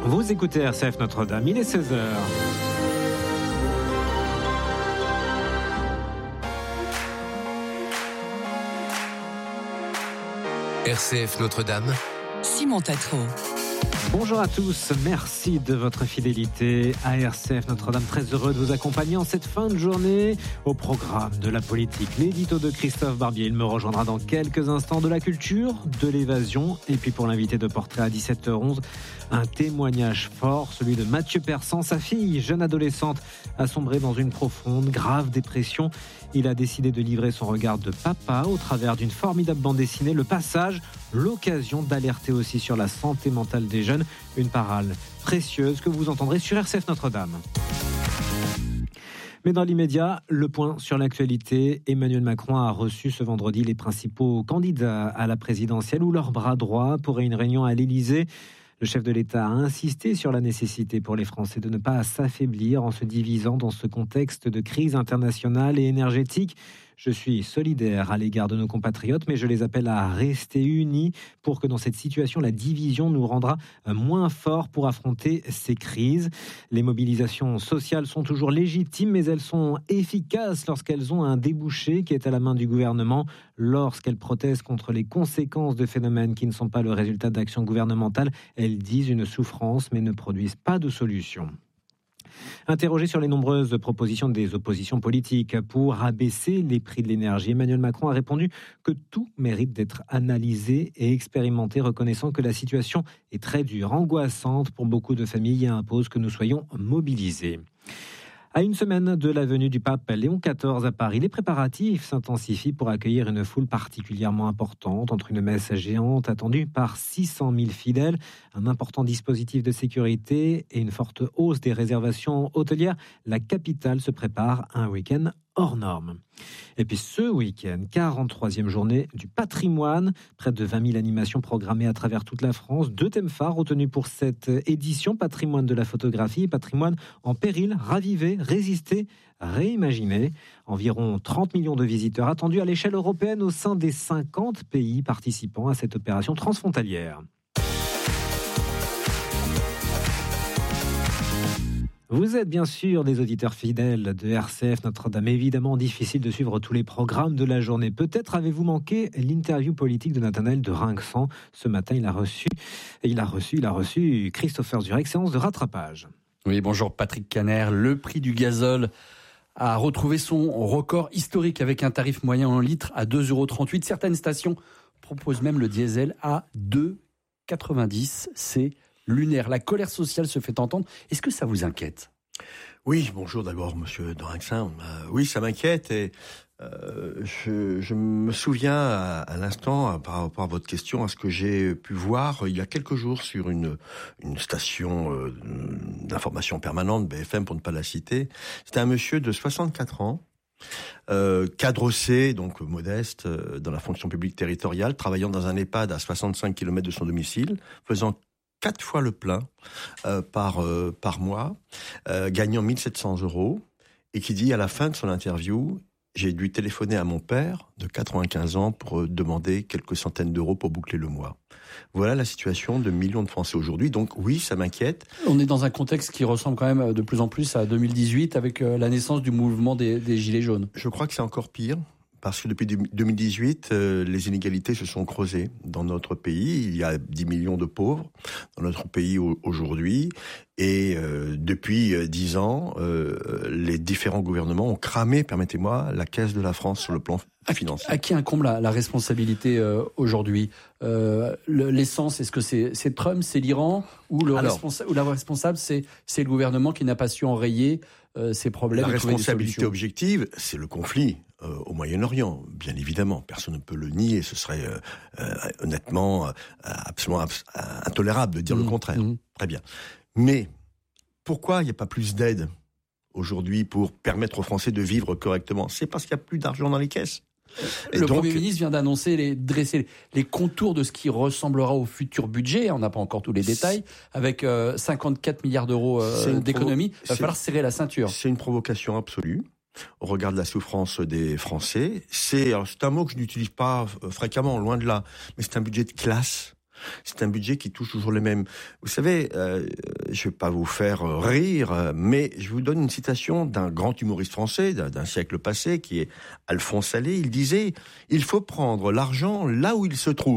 Vous écoutez RCF Notre-Dame, il est 16h. RCF Notre-Dame, Simon Tatro. Bonjour à tous, merci de votre fidélité à RCF Notre-Dame. Très heureux de vous accompagner en cette fin de journée au programme de la politique. L'édito de Christophe Barbier, il me rejoindra dans quelques instants. De la culture, de l'évasion et puis pour l'invité de portrait à 17h11, un témoignage fort, celui de Mathieu Persan. Sa fille, jeune adolescente, a sombré dans une profonde, grave dépression. Il a décidé de livrer son regard de papa au travers d'une formidable bande dessinée, Le Passage, l'occasion d'alerter aussi sur la santé mentale des jeunes, une parole précieuse que vous entendrez sur RCF Notre-Dame. Mais dans l'immédiat, le point sur l'actualité. Emmanuel Macron a reçu ce vendredi les principaux candidats à la présidentielle ou leur bras droit pour une réunion à l'Élysée. Le chef de l'État a insisté sur la nécessité pour les Français de ne pas s'affaiblir en se divisant dans ce contexte de crise internationale et énergétique. Je suis solidaire à l'égard de nos compatriotes, mais je les appelle à rester unis pour que dans cette situation, la division nous rendra moins forts pour affronter ces crises. Les mobilisations sociales sont toujours légitimes, mais elles sont efficaces lorsqu'elles ont un débouché qui est à la main du gouvernement, lorsqu'elles protestent contre les conséquences de phénomènes qui ne sont pas le résultat d'actions gouvernementales. Elles disent une souffrance, mais ne produisent pas de solution. Interrogé sur les nombreuses propositions des oppositions politiques pour abaisser les prix de l'énergie, Emmanuel Macron a répondu que tout mérite d'être analysé et expérimenté, reconnaissant que la situation est très dure, angoissante pour beaucoup de familles et impose que nous soyons mobilisés. À une semaine de la venue du pape Léon XIV à Paris, les préparatifs s'intensifient pour accueillir une foule particulièrement importante, entre une messe géante attendue par 600 000 fidèles, un important dispositif de sécurité et une forte hausse des réservations hôtelières. La capitale se prépare à un week-end hors norme. Et puis ce week-end, 43e journée du patrimoine, près de 20 000 animations programmées à travers toute la France. 2 thèmes phares retenus pour cette édition: patrimoine de la photographie et patrimoine en péril, raviver, résister, réimaginer. Environ 30 millions de visiteurs attendus à l'échelle européenne au sein des 50 pays participant à cette opération transfrontalière. Vous êtes bien sûr des auditeurs fidèles de RCF Notre-Dame. Évidemment, difficile de suivre tous les programmes de la journée. Peut-être avez-vous manqué l'interview politique de Nathanaël de Rinxan. Ce matin, il a reçu Christopher Zurek, séance de rattrapage. Oui, bonjour Patrick Caner. Le prix du gazole a retrouvé son record historique avec un tarif moyen en litre à 2,38 €. Certaines stations proposent même le diesel à 2,90 €. C'est lunaire. La colère sociale se fait entendre. Est-ce que ça vous inquiète ? Oui, bonjour d'abord, monsieur Dorinxin. Oui, ça m'inquiète et je me souviens à l'instant, par rapport à votre question, à ce que j'ai pu voir il y a quelques jours sur une station d'information permanente, BFM pour ne pas la citer. C'était un monsieur de 64 ans, cadre C, donc modeste, dans la fonction publique territoriale, travaillant dans un EHPAD à 65 km de son domicile, faisant 4 fois le plein par mois, gagnant 1 700 €, et qui dit à la fin de son interview: j'ai dû téléphoner à mon père de 95 ans pour demander quelques centaines d'euros pour boucler le mois. Voilà la situation de millions de Français aujourd'hui. Donc oui, ça m'inquiète. On est dans un contexte qui ressemble quand même de plus en plus à 2018 avec la naissance du mouvement des Gilets jaunes. Je crois que c'est encore pire. Parce que depuis 2018, les inégalités se sont creusées dans notre pays. Il y a 10 millions de pauvres dans notre pays aujourd'hui. Et depuis 10 ans, les différents gouvernements ont cramé, permettez-moi, la caisse de la France sur le plan financier. À qui incombe la responsabilité aujourd'hui ? L'essence, est-ce que c'est Trump, c'est l'Iran, ou la responsable, c'est le gouvernement qui n'a pas su enrayer ces problèmes? La responsabilité objective, c'est le conflit au Moyen-Orient, bien évidemment. Personne ne peut le nier. Ce serait honnêtement absolument intolérable de dire le contraire. Très bien. Mais pourquoi il n'y a pas plus d'aide aujourd'hui pour permettre aux Français de vivre correctement? C'est parce qu'il n'y a plus d'argent dans les caisses. Le Premier ministre vient d'annoncer, dresser les contours de ce qui ressemblera au futur budget. On n'a pas encore tous les détails. Avec 54 milliards d'euros d'économies, il va falloir serrer la ceinture. C'est une provocation absolue au regard de la souffrance des Français. C'est un mot que je n'utilise pas fréquemment, loin de là. Mais c'est un budget de classe. C'est un budget qui touche toujours les mêmes. Vous savez, je ne vais pas vous faire rire, mais je vous donne une citation d'un grand humoriste français d'un siècle passé, qui est Alphonse Allais. Il disait « Il faut prendre l'argent là où il se trouve ».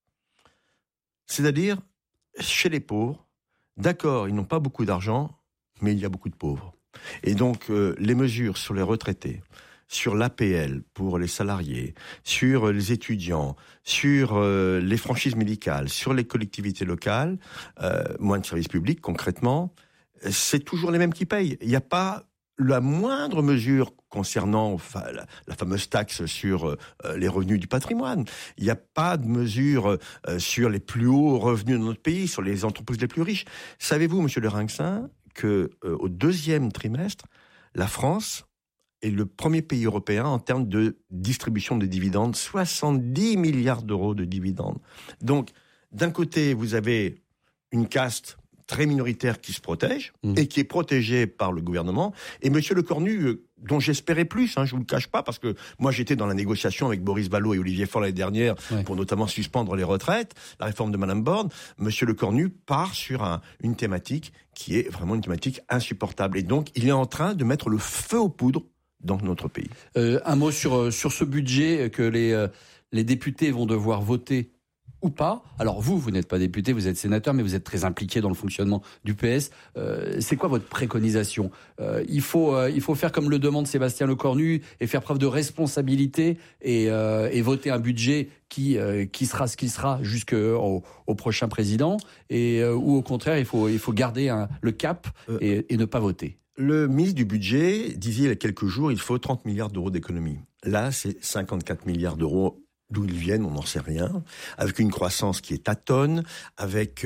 C'est-à-dire chez les pauvres. D'accord, ils n'ont pas beaucoup d'argent, mais il y a beaucoup de pauvres. Et donc, les mesures sur les retraités, sur l'APL pour les salariés, sur les étudiants, sur les franchises médicales, sur les collectivités locales, moins de services publics concrètement, c'est toujours les mêmes qui payent. Il n'y a pas la moindre mesure concernant la fameuse taxe sur les revenus du patrimoine. Il n'y a pas de mesure sur les plus hauts revenus de notre pays, sur les entreprises les plus riches. Savez-vous, monsieur de Rinxin, qu'au deuxième trimestre, la France est le premier pays européen en termes de distribution de dividendes, 70 milliards d'euros de dividendes. Donc, d'un côté, vous avez une caste très minoritaire qui se protège et qui est protégée par le gouvernement. Et monsieur Lecornu, dont j'espérais plus, je vous le cache pas, parce que moi j'étais dans la négociation avec Boris Vallaud et Olivier Faure l'année dernière pour notamment suspendre les retraites, la réforme de Madame Borne. Monsieur Lecornu part sur une thématique qui est vraiment une thématique insupportable. Et donc il est en train de mettre le feu aux poudres dans notre pays. Un mot sur ce budget que les députés vont devoir voter ou pas. Alors vous n'êtes pas député, vous êtes sénateur, mais vous êtes très impliqué dans le fonctionnement du PS. C'est quoi votre préconisation ? Il faut faire comme le demande Sébastien Lecornu et faire preuve de responsabilité et voter un budget qui sera ce qu'il sera jusqu'au prochain président, ou au contraire, il faut garder le cap et ne pas voter. Le ministre du Budget disait il y a quelques jours, il faut 30 milliards d'euros d'économie. Là, c'est 54 milliards d'euros. D'où ils viennent, on n'en sait rien, avec une croissance qui est atone, avec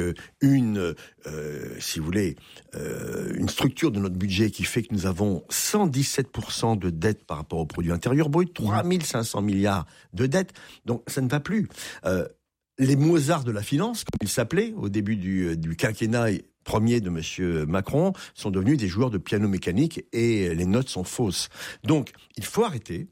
si vous voulez, une structure de notre budget qui fait que nous avons 117% de dette par rapport au produit intérieur brut, 3500 milliards de dettes, donc ça ne va plus. Les Mozart de la finance, comme ils s'appelaient au début du quinquennat premier de M. Macron, sont devenus des joueurs de piano mécanique et les notes sont fausses. Donc, il faut arrêter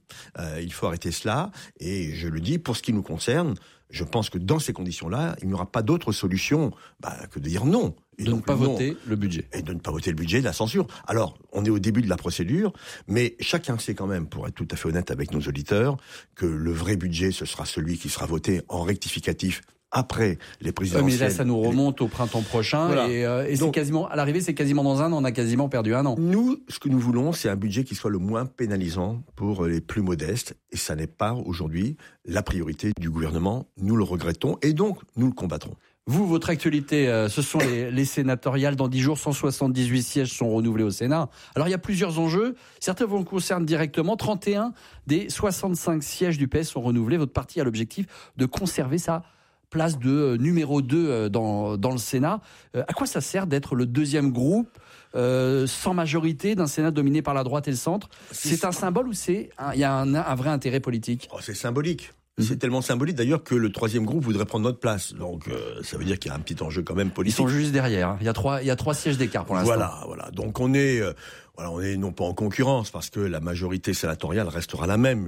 cela. Et je le dis, pour ce qui nous concerne, je pense que dans ces conditions-là, il n'y aura pas d'autre solution que de dire non. Et de ne pas voter le budget. Et de ne pas voter le budget, de la censure. Alors, on est au début de la procédure, mais chacun sait quand même, pour être tout à fait honnête avec nos auditeurs, que le vrai budget, ce sera celui qui sera voté en rectificatif après les présidentielles. Mais là, ça nous remonte au printemps prochain. Voilà. Et donc, c'est quasiment, à l'arrivée, c'est quasiment dans un an. On a quasiment perdu un an. Nous, ce que nous voulons, c'est un budget qui soit le moins pénalisant pour les plus modestes. Et ça n'est pas aujourd'hui la priorité du gouvernement. Nous le regrettons et donc nous le combattrons. Vous, votre actualité, ce sont les sénatoriales. Dans 10 jours, 178 sièges sont renouvelés au Sénat. Alors, il y a plusieurs enjeux. Certains vous concernent directement. 31 des 65 sièges du PS sont renouvelés. Votre parti a l'objectif de conserver sa place de numéro 2 dans le Sénat. À quoi ça sert d'être le deuxième groupe sans majorité d'un Sénat dominé par la droite et le centre ? C'est un symbole ou il y a un vrai intérêt politique ? C'est symbolique. C'est tellement symbolique d'ailleurs que le troisième groupe voudrait prendre notre place. Donc ça veut dire qu'il y a un petit enjeu quand même politique. Ils sont juste derrière. Il y a trois sièges d'écart pour l'instant. Voilà. Donc on est non pas en concurrence parce que la majorité sénatoriale restera la même.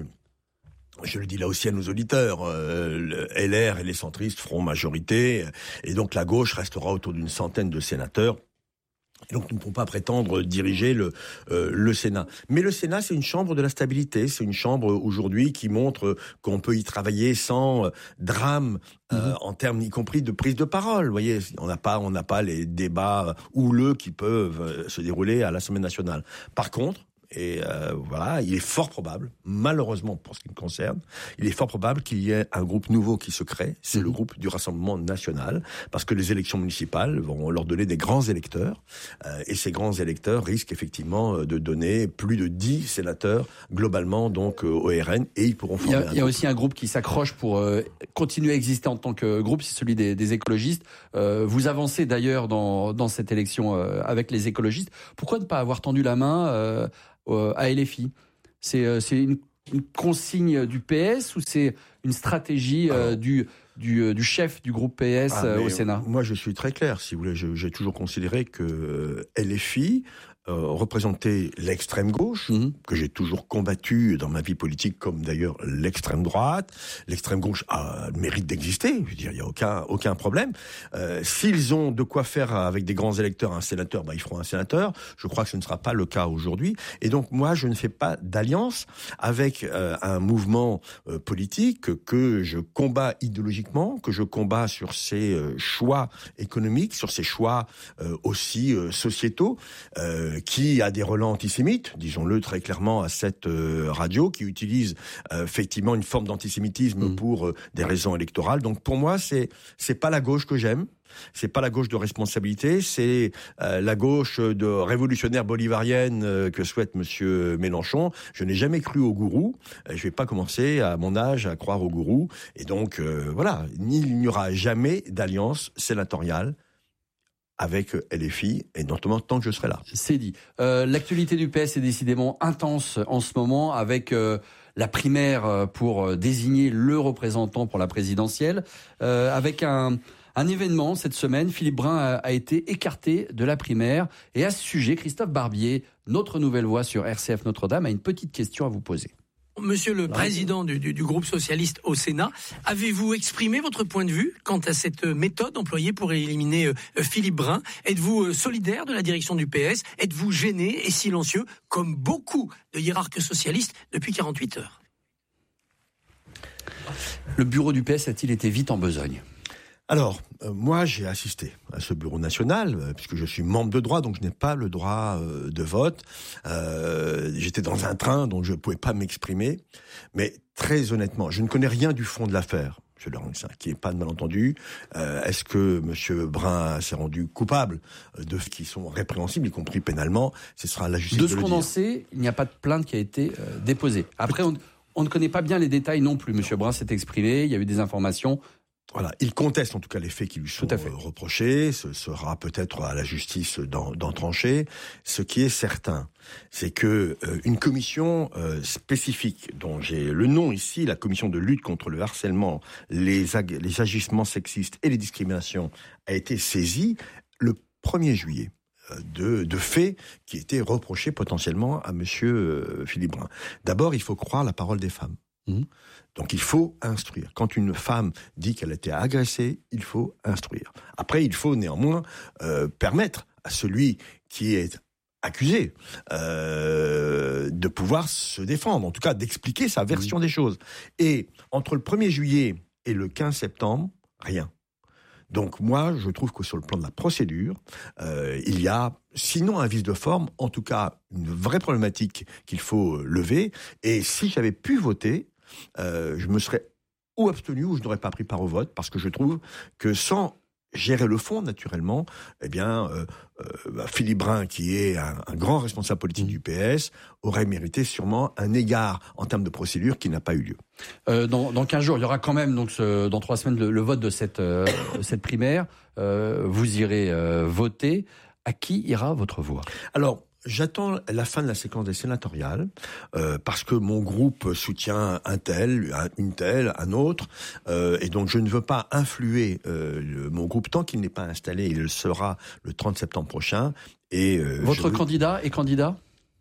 Je le dis là aussi à nos auditeurs, le LR et les centristes feront majorité, et donc la gauche restera autour d'une centaine de sénateurs. Et donc nous ne pouvons pas prétendre diriger le Sénat. Mais le Sénat, c'est une chambre de la stabilité, c'est une chambre aujourd'hui qui montre qu'on peut y travailler sans drame en termes y compris de prise de parole. Vous voyez, on n'a pas les débats houleux qui peuvent se dérouler à l'Assemblée nationale. Par contre, il est fort probable, malheureusement pour ce qui me concerne, il est fort probable qu'il y ait un groupe nouveau qui se crée, c'est le groupe du Rassemblement national, parce que les élections municipales vont leur donner des grands électeurs, et ces grands électeurs risquent effectivement de donner plus de 10 sénateurs globalement donc au RN, et ils pourront former Il y a aussi un groupe qui s'accroche pour continuer à exister en tant que groupe, c'est celui des écologistes. Vous avancez d'ailleurs dans cette élection avec les écologistes. Pourquoi ne pas avoir tendu la main à LFI ? C'est une consigne du PS ou c'est une stratégie du chef du groupe PS au Sénat ? Moi, je suis très clair. Si vous voulez, j'ai toujours considéré que LFI représenter l'extrême gauche, que j'ai toujours combattu dans ma vie politique, comme d'ailleurs l'extrême droite. L'extrême gauche a le mérite d'exister, je veux dire, il n'y a aucun problème. S'ils ont de quoi faire avec des grands électeurs un sénateur, ils feront un sénateur. Je crois que ce ne sera pas le cas aujourd'hui. Et donc moi, je ne fais pas d'alliance avec un mouvement politique que je combats idéologiquement, que je combats sur ses choix économiques, sur ses choix aussi sociétaux, qui a des relents antisémites, disons-le très clairement à cette radio, qui utilise effectivement une forme d'antisémitisme pour des raisons électorales. Donc pour moi, c'est pas la gauche que j'aime. C'est pas la gauche de responsabilité, c'est la gauche de révolutionnaire bolivarienne que souhaite Monsieur Mélenchon. Je n'ai jamais cru au gourou. Je vais pas commencer à mon âge à croire au gourou. Et donc voilà, il n'y aura jamais d'alliance sénatoriale avec LFI, et notamment tant que je serai là. C'est dit. L'actualité du PS est décidément intense en ce moment, avec la primaire pour désigner le représentant pour la présidentielle, avec un événement cette semaine. Philippe Brun a été écarté de la primaire. Et à ce sujet, Christophe Barbier, notre nouvelle voix sur RCF Notre-Dame, a une petite question à vous poser. Monsieur le président du groupe socialiste au Sénat, avez-vous exprimé votre point de vue quant à cette méthode employée pour éliminer Philippe Brun? Êtes-vous solidaire de la direction du PS? Êtes-vous gêné et silencieux, comme beaucoup de hiérarques socialistes depuis 48 heures? Le bureau du PS a-t-il été vite en besogne? Alors, moi, j'ai assisté à ce bureau national, puisque je suis membre de droit, donc je n'ai pas le droit de vote. J'étais dans un train, donc je ne pouvais pas m'exprimer. Mais très honnêtement, je ne connais rien du fond de l'affaire, M. Derangsin, qui n'est pas de malentendu. Est-ce que M. Brun s'est rendu coupable de faits qui sont répréhensibles, y compris pénalement? Ce sera à la justice de le dire. De ce qu'on en sait, il n'y a pas de plainte qui a été déposée. Après, on ne connaît pas bien les détails non plus. M. Brun s'est exprimé, il y a eu des informations. Voilà, il conteste en tout cas les faits qui lui sont reprochés. Ce sera peut-être à la justice d'en trancher. Ce qui est certain, c'est que une commission spécifique, dont j'ai le nom ici, la commission de lutte contre le harcèlement, les agissements sexistes et les discriminations, a été saisie le 1er juillet. De faits qui étaient reprochés potentiellement à Monsieur Philippe Brun. D'abord, il faut croire la parole des femmes. Donc il faut instruire. Quand une femme dit qu'elle a été agressée, il faut instruire. Après, il faut néanmoins permettre à celui qui est accusé de pouvoir se défendre, en tout cas d'expliquer sa version des choses. Et entre le 1er juillet et le 15 septembre, rien. Donc moi, je trouve que sur le plan de la procédure, il y a, sinon un vice de forme, en tout cas une vraie problématique qu'il faut lever. Et si j'avais pu voter, je me serais ou abstenu ou je n'aurais pas pris part au vote, parce que je trouve que sans gérer le fond, naturellement, eh bien, Philippe Brun, qui est un grand responsable politique du PS, aurait mérité sûrement un égard en termes de procédure qui n'a pas eu lieu. Dans 15 jours, il y aura quand même, donc, dans 3 semaines, le vote de cette primaire. Vous irez voter. À qui ira votre voix? Alors, j'attends la fin de la séquence des sénatoriales, parce que mon groupe soutient un tel, une telle, un autre, et donc je ne veux pas influer mon groupe tant qu'il n'est pas installé. Il le sera le 30 septembre prochain. Et votre candidat est candidat?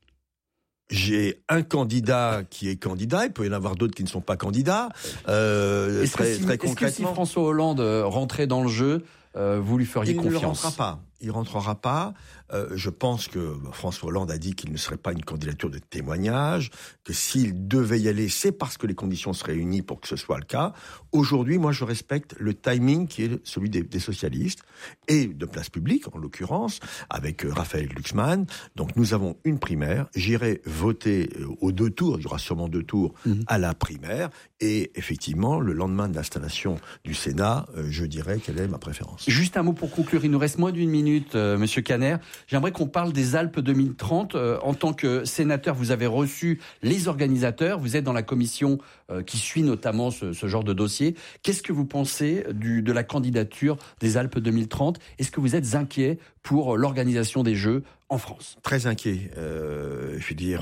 J'ai un candidat qui est candidat, il peut y en avoir d'autres qui ne sont pas candidats. Est-ce que si François Hollande rentrait dans le jeu, vous lui feriez confiance? Il ne rentrera pas. Je pense que François Hollande a dit qu'il ne serait pas une candidature de témoignage, que s'il devait y aller, c'est parce que les conditions se réunissent pour que ce soit le cas. Aujourd'hui, moi, je respecte le timing qui est celui des socialistes et de Place Publique, en l'occurrence, avec Raphaël Glucksmann. Donc, nous avons une primaire. J'irai voter aux 2 tours. Il y aura sûrement 2 tours à la primaire. Et effectivement, le lendemain de l'installation du Sénat, je dirais quelle est ma préférence. Juste un mot pour conclure. Il nous reste moins d'1 minute, Monsieur Caner. J'aimerais qu'on parle des Alpes 2030. En tant que sénateur, vous avez reçu les organisateurs. Vous êtes dans la commission qui suit notamment ce genre de dossier. Qu'est-ce que vous pensez de la candidature des Alpes 2030? Est-ce que vous êtes inquiet pour l'organisation des Jeux en France? Très inquiet. Je veux dire,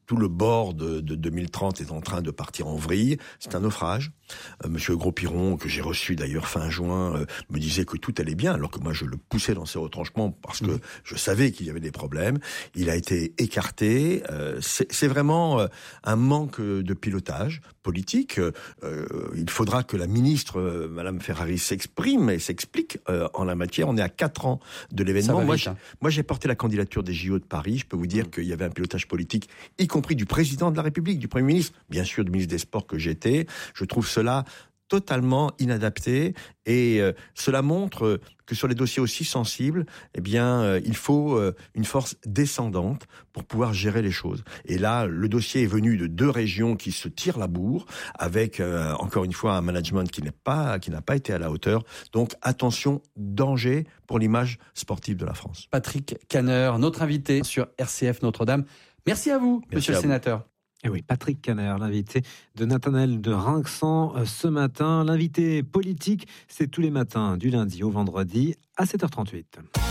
tout le bord de 2030 est en train de partir en vrille. C'est un naufrage. Monsieur Gros-Piron, que j'ai reçu d'ailleurs fin juin, me disait que tout allait bien, alors que moi je le poussais dans ses retranchements parce que je savais qu'il y avait des problèmes. Il a été écarté. C'est vraiment un manque de pilotage politique. Il faudra que la ministre, Madame Ferrari, s'exprime et s'explique en la matière. On est à 4 ans de l'événement. Moi, j'ai porté la candidature des JO de Paris. Je peux vous dire qu'il y avait un pilotage politique, y compris du président de la République, du Premier ministre, bien sûr du ministre des Sports que j'étais. Je trouve cela totalement inadapté et cela montre que sur les dossiers aussi sensibles, eh bien, il faut une force descendante pour pouvoir gérer les choses. Et là, le dossier est venu de 2 régions qui se tirent la bourre avec, encore une fois, un management qui n'a pas été à la hauteur. Donc, attention, danger pour l'image sportive de la France. Patrick Kanner, notre invité sur RCF Notre-Dame. Merci à vous, monsieur le sénateur. Et oui, Patrick Kanner, l'invité de Nathanaël de Rinxan ce matin. L'invité politique, c'est tous les matins, du lundi au vendredi à 7h38.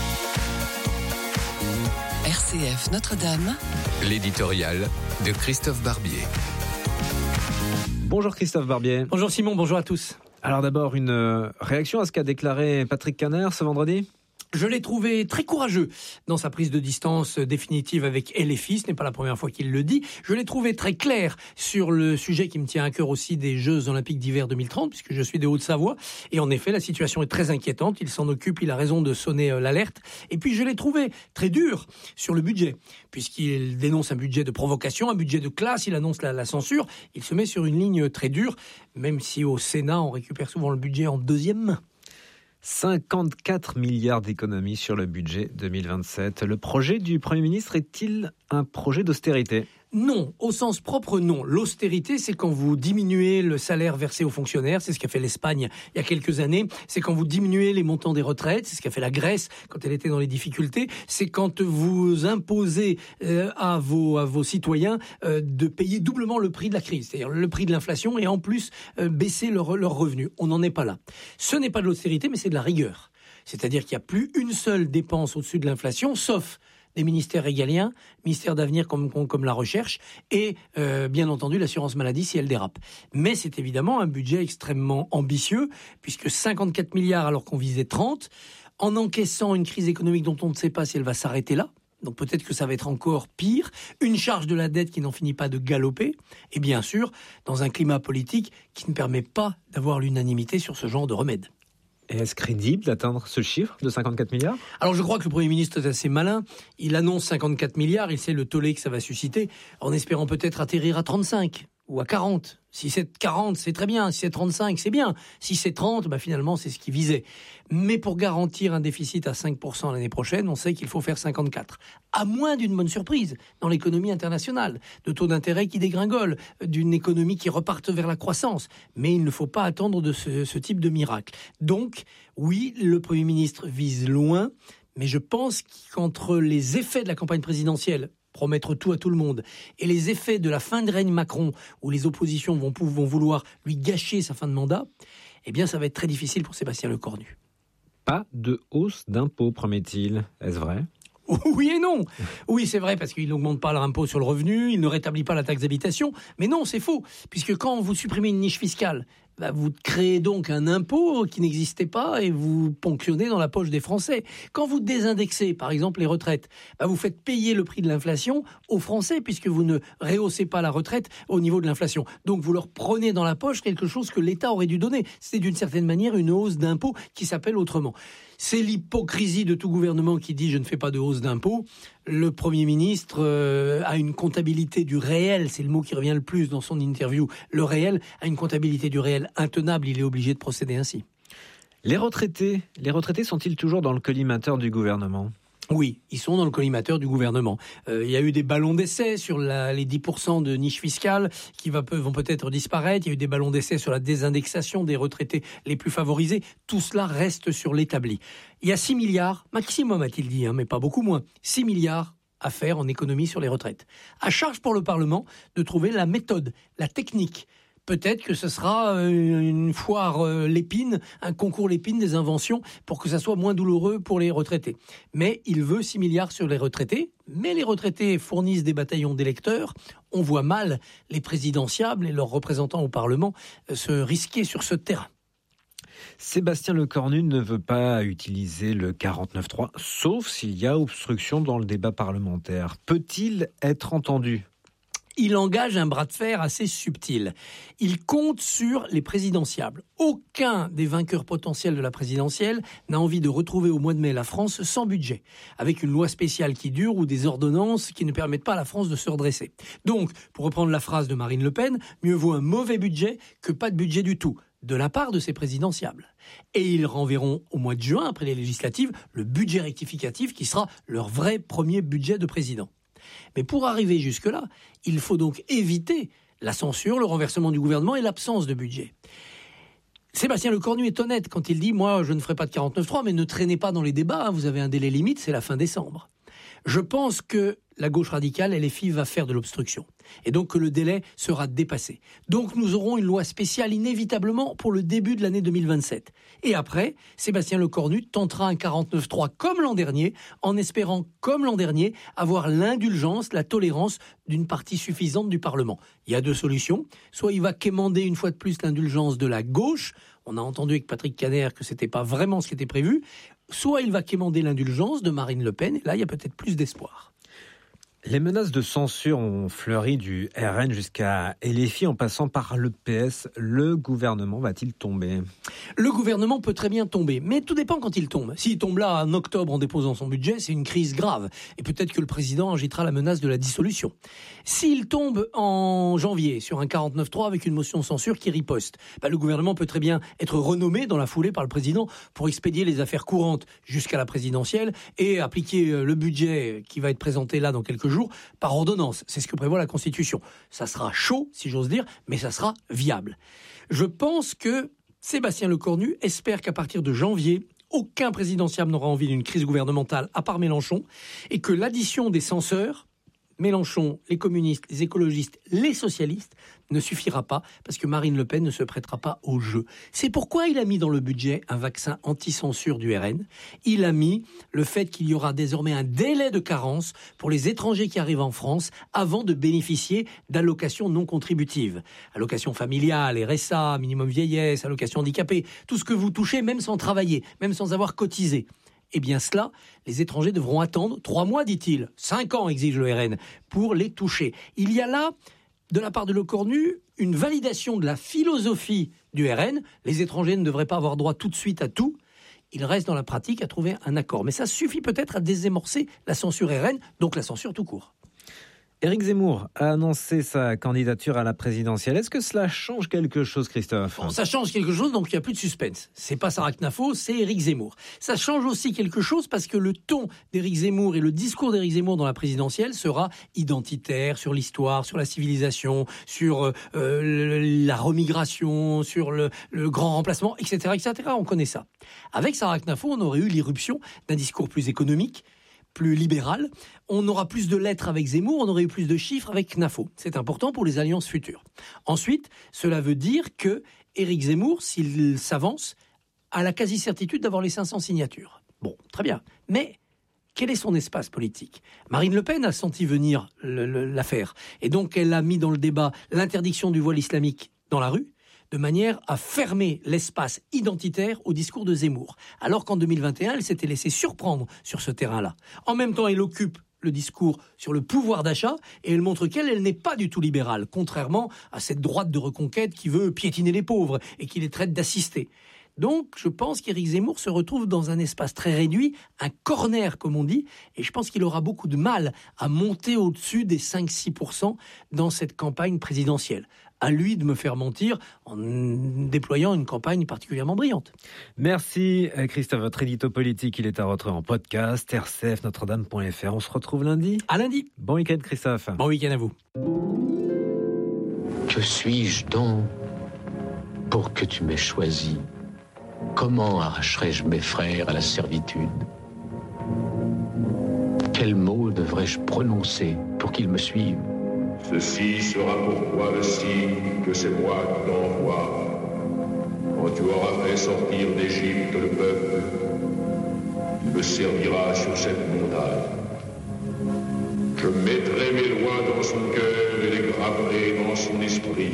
RCF Notre-Dame, l'éditorial de Christophe Barbier. Bonjour Christophe Barbier. Bonjour Simon, bonjour à tous. Alors d'abord, une réaction à ce qu'a déclaré Patrick Kanner ce vendredi ? Je l'ai trouvé très courageux dans sa prise de distance définitive avec LFI. Ce n'est pas la première fois qu'il le dit. Je l'ai trouvé très clair sur le sujet qui me tient à cœur aussi des Jeux Olympiques d'hiver 2030, puisque je suis de Haute-Savoie. Et en effet, la situation est très inquiétante. Il s'en occupe, il a raison de sonner l'alerte. Et puis, je l'ai trouvé très dur sur le budget, puisqu'il dénonce un budget de provocation, un budget de classe. Il annonce la censure. Il se met sur une ligne très dure, même si au Sénat, on récupère souvent le budget en deuxième main. 54 milliards d'économies sur le budget 2027. Le projet du Premier ministre est-il un projet d'austérité ? Non, au sens propre, non. L'austérité, c'est quand vous diminuez le salaire versé aux fonctionnaires, c'est ce qu'a fait l'Espagne il y a quelques années. C'est quand vous diminuez les montants des retraites, c'est ce qu'a fait la Grèce quand elle était dans les difficultés. C'est quand vous imposez à vos citoyens de payer doublement le prix de la crise, c'est-à-dire le prix de l'inflation, et en plus baisser leurs revenus. On n'en est pas là. Ce n'est pas de l'austérité, mais c'est de la rigueur. C'est-à-dire qu'il n'y a plus une seule dépense au-dessus de l'inflation, sauf des ministères régaliens, ministères d'avenir comme la recherche et bien entendu l'assurance maladie si elle dérape. Mais c'est évidemment un budget extrêmement ambitieux puisque 54 milliards alors qu'on visait 30, en encaissant une crise économique dont on ne sait pas si elle va s'arrêter là. Donc peut-être que ça va être encore pire, une charge de la dette qui n'en finit pas de galoper, et bien sûr dans un climat politique qui ne permet pas d'avoir l'unanimité sur ce genre de remède. Et est-ce crédible d'atteindre ce chiffre de 54 milliards ? Alors je crois que le Premier ministre est assez malin. Il annonce 54 milliards, il sait le tollé que ça va susciter, en espérant peut-être atterrir à 35 ou à 40. Si c'est 40, c'est très bien. Si c'est 35, c'est bien. Si c'est 30, finalement, c'est ce qu'il visait. Mais pour garantir un déficit à 5% l'année prochaine, on sait qu'il faut faire 54. À moins d'une bonne surprise dans l'économie internationale, de taux d'intérêt qui dégringolent, d'une économie qui reparte vers la croissance. Mais il ne faut pas attendre de ce type de miracle. Donc, oui, le Premier ministre vise loin, mais je pense qu'entre les effets de la campagne présidentielle, promettre tout à tout le monde, et les effets de la fin de règne Macron, où les oppositions vont vouloir lui gâcher sa fin de mandat, eh bien ça va être très difficile pour Sébastien Lecornu. Pas de hausse d'impôts, promet-il. Est-ce vrai ? Oui et non. Oui, c'est vrai, parce qu'il n'augmente pas leur impôt sur le revenu, il ne rétablit pas la taxe d'habitation. Mais non, c'est faux, puisque quand vous supprimez une niche fiscale, vous créez donc un impôt qui n'existait pas et vous ponctionnez dans la poche des Français. Quand vous désindexez, par exemple, les retraites, vous faites payer le prix de l'inflation aux Français, puisque vous ne rehaussez pas la retraite au niveau de l'inflation. Donc vous leur prenez dans la poche quelque chose que l'État aurait dû donner. C'est d'une certaine manière une hausse d'impôt qui s'appelle autrement. C'est l'hypocrisie de tout gouvernement qui dit « je ne fais pas de hausse d'impôt ». Le Premier ministre a une comptabilité du réel, c'est le mot qui revient le plus dans son interview. Le réel a une comptabilité du réel intenable, il est obligé de procéder ainsi. Les retraités sont-ils toujours dans le collimateur du gouvernement ? Oui, ils sont dans le collimateur du gouvernement. Il y a eu des ballons d'essai sur les 10% de niche fiscale qui vont peut-être disparaître. Il y a eu des ballons d'essai sur la désindexation des retraités les plus favorisés. Tout cela reste sur l'établi. Il y a 6 milliards, maximum a-t-il dit, mais pas beaucoup moins, 6 milliards à faire en économie sur les retraites. À charge pour le Parlement de trouver la méthode, la technique. peut-être que ce sera une foire Lépine, un concours Lépine des inventions pour que ça soit moins douloureux pour les retraités. Mais il veut 6 milliards sur les retraités, mais les retraités fournissent des bataillons d'électeurs. On voit mal les présidentiables et leurs représentants au Parlement se risquer sur ce terrain. Sébastien Lecornu ne veut pas utiliser le 49.3, sauf s'il y a obstruction dans le débat parlementaire. Peut-il être entendu ? Il engage un bras de fer assez subtil. Il compte sur les présidentiables. Aucun des vainqueurs potentiels de la présidentielle n'a envie de retrouver au mois de mai la France sans budget, avec une loi spéciale qui dure ou des ordonnances qui ne permettent pas à la France de se redresser. Donc, pour reprendre la phrase de Marine Le Pen, mieux vaut un mauvais budget que pas de budget du tout, de la part de ces présidentiables. Et ils renverront au mois de juin, après les législatives, le budget rectificatif qui sera leur vrai premier budget de président. Mais pour arriver jusque-là, il faut donc éviter la censure, le renversement du gouvernement et l'absence de budget. Sébastien Lecornu est honnête quand il dit « Moi, je ne ferai pas de 49.3, mais ne traînez pas dans les débats, vous avez un délai limite, c'est la fin décembre. » Je pense que la gauche radicale, LFI, va faire de l'obstruction. Et donc que le délai sera dépassé. Donc nous aurons une loi spéciale inévitablement pour le début de l'année 2027. Et après, Sébastien Lecornu tentera un 49.3 comme l'an dernier, en espérant, comme l'an dernier, avoir l'indulgence, la tolérance d'une partie suffisante du Parlement. Il y a deux solutions. Soit il va quémander une fois de plus l'indulgence de la gauche. On a entendu avec Patrick Caner que ce n'était pas vraiment ce qui était prévu. Soit il va quémander l'indulgence de Marine Le Pen. Et là, il y a peut-être plus d'espoir. Les menaces de censure ont fleuri du RN jusqu'à LFI en passant par le PS. Le gouvernement va-t-il tomber ? Le gouvernement peut très bien tomber, mais tout dépend quand il tombe. S'il tombe là en octobre en déposant son budget, c'est une crise grave. Et peut-être que le président agitera la menace de la dissolution. S'il tombe en janvier sur un 49.3 avec une motion de censure qui riposte, le gouvernement peut très bien être renommé dans la foulée par le président pour expédier les affaires courantes jusqu'à la présidentielle et appliquer le budget qui va être présenté là dans quelques jours par ordonnance. C'est ce que prévoit la Constitution. Ça sera chaud, si j'ose dire, mais ça sera viable. Je pense que Sébastien Lecornu espère qu'à partir de janvier, aucun présidentiable n'aura envie d'une crise gouvernementale à part Mélenchon et que l'addition des censeurs, Mélenchon, les communistes, les écologistes, les socialistes, ne suffira pas parce que Marine Le Pen ne se prêtera pas au jeu. C'est pourquoi il a mis dans le budget un vaccin anti-censure du RN. Il a mis le fait qu'il y aura désormais un délai de carence pour les étrangers qui arrivent en France avant de bénéficier d'allocations non contributives. Allocations familiales, RSA, minimum vieillesse, allocations handicapées, tout ce que vous touchez même sans travailler, même sans avoir cotisé. Eh bien cela, les étrangers devront attendre 3 mois, dit-il. 5 ans, exige le RN, pour les toucher. Il y a là, de la part de Lecornu, une validation de la philosophie du RN. Les étrangers ne devraient pas avoir droit tout de suite à tout. Il reste dans la pratique à trouver un accord. Mais ça suffit peut-être à désamorcer la censure RN, donc la censure tout court. Éric Zemmour a annoncé sa candidature à la présidentielle. Est-ce que cela change quelque chose, Christophe ? Bon, ça change quelque chose, donc il n'y a plus de suspense. C'est pas Sarah Knafo, c'est Éric Zemmour. Ça change aussi quelque chose parce que le ton d'Éric Zemmour et le discours d'Éric Zemmour dans la présidentielle sera identitaire sur l'histoire, sur la civilisation, sur la remigration, sur le grand remplacement, etc., etc. On connaît ça. Avec Sarah Knafo, on aurait eu l'irruption d'un discours plus économique, plus libéral, on aura plus de lettres avec Zemmour, on aurait eu plus de chiffres avec Knafo. C'est important pour les alliances futures. Ensuite, cela veut dire que Éric Zemmour, s'il s'avance, a la quasi-certitude d'avoir les 500 signatures. Bon, très bien. Mais quel est son espace politique ? Marine Le Pen a senti venir l'affaire. Et donc, elle a mis dans le débat l'interdiction du voile islamique dans la rue, de manière à fermer l'espace identitaire au discours de Zemmour. Alors qu'en 2021, elle s'était laissée surprendre sur ce terrain-là. En même temps, elle occupe le discours sur le pouvoir d'achat et elle montre qu'elle n'est pas du tout libérale, contrairement à cette droite de reconquête qui veut piétiner les pauvres et qui les traite d'assistés. Donc, je pense qu'Éric Zemmour se retrouve dans un espace très réduit, un corner, comme on dit, et je pense qu'il aura beaucoup de mal à monter au-dessus des 5-6% dans cette campagne présidentielle. À lui de me faire mentir en déployant une campagne particulièrement brillante. Merci Christophe, votre édito politique, il est à retrouver en podcast, rcfnotredame.fr. On se retrouve lundi. À lundi. Bon week-end Christophe. Bon week-end à vous. Que suis-je donc pour que tu m'aies choisi? Comment arracherais-je mes frères à la servitude? Quels mots devrais-je prononcer pour qu'ils me suivent? Ceci sera pour toi le signe que c'est moi qui t'envoie. Quand tu auras fait sortir d'Égypte le peuple, il me servira sur cette montagne. Je mettrai mes lois dans son cœur et les graverai dans son esprit.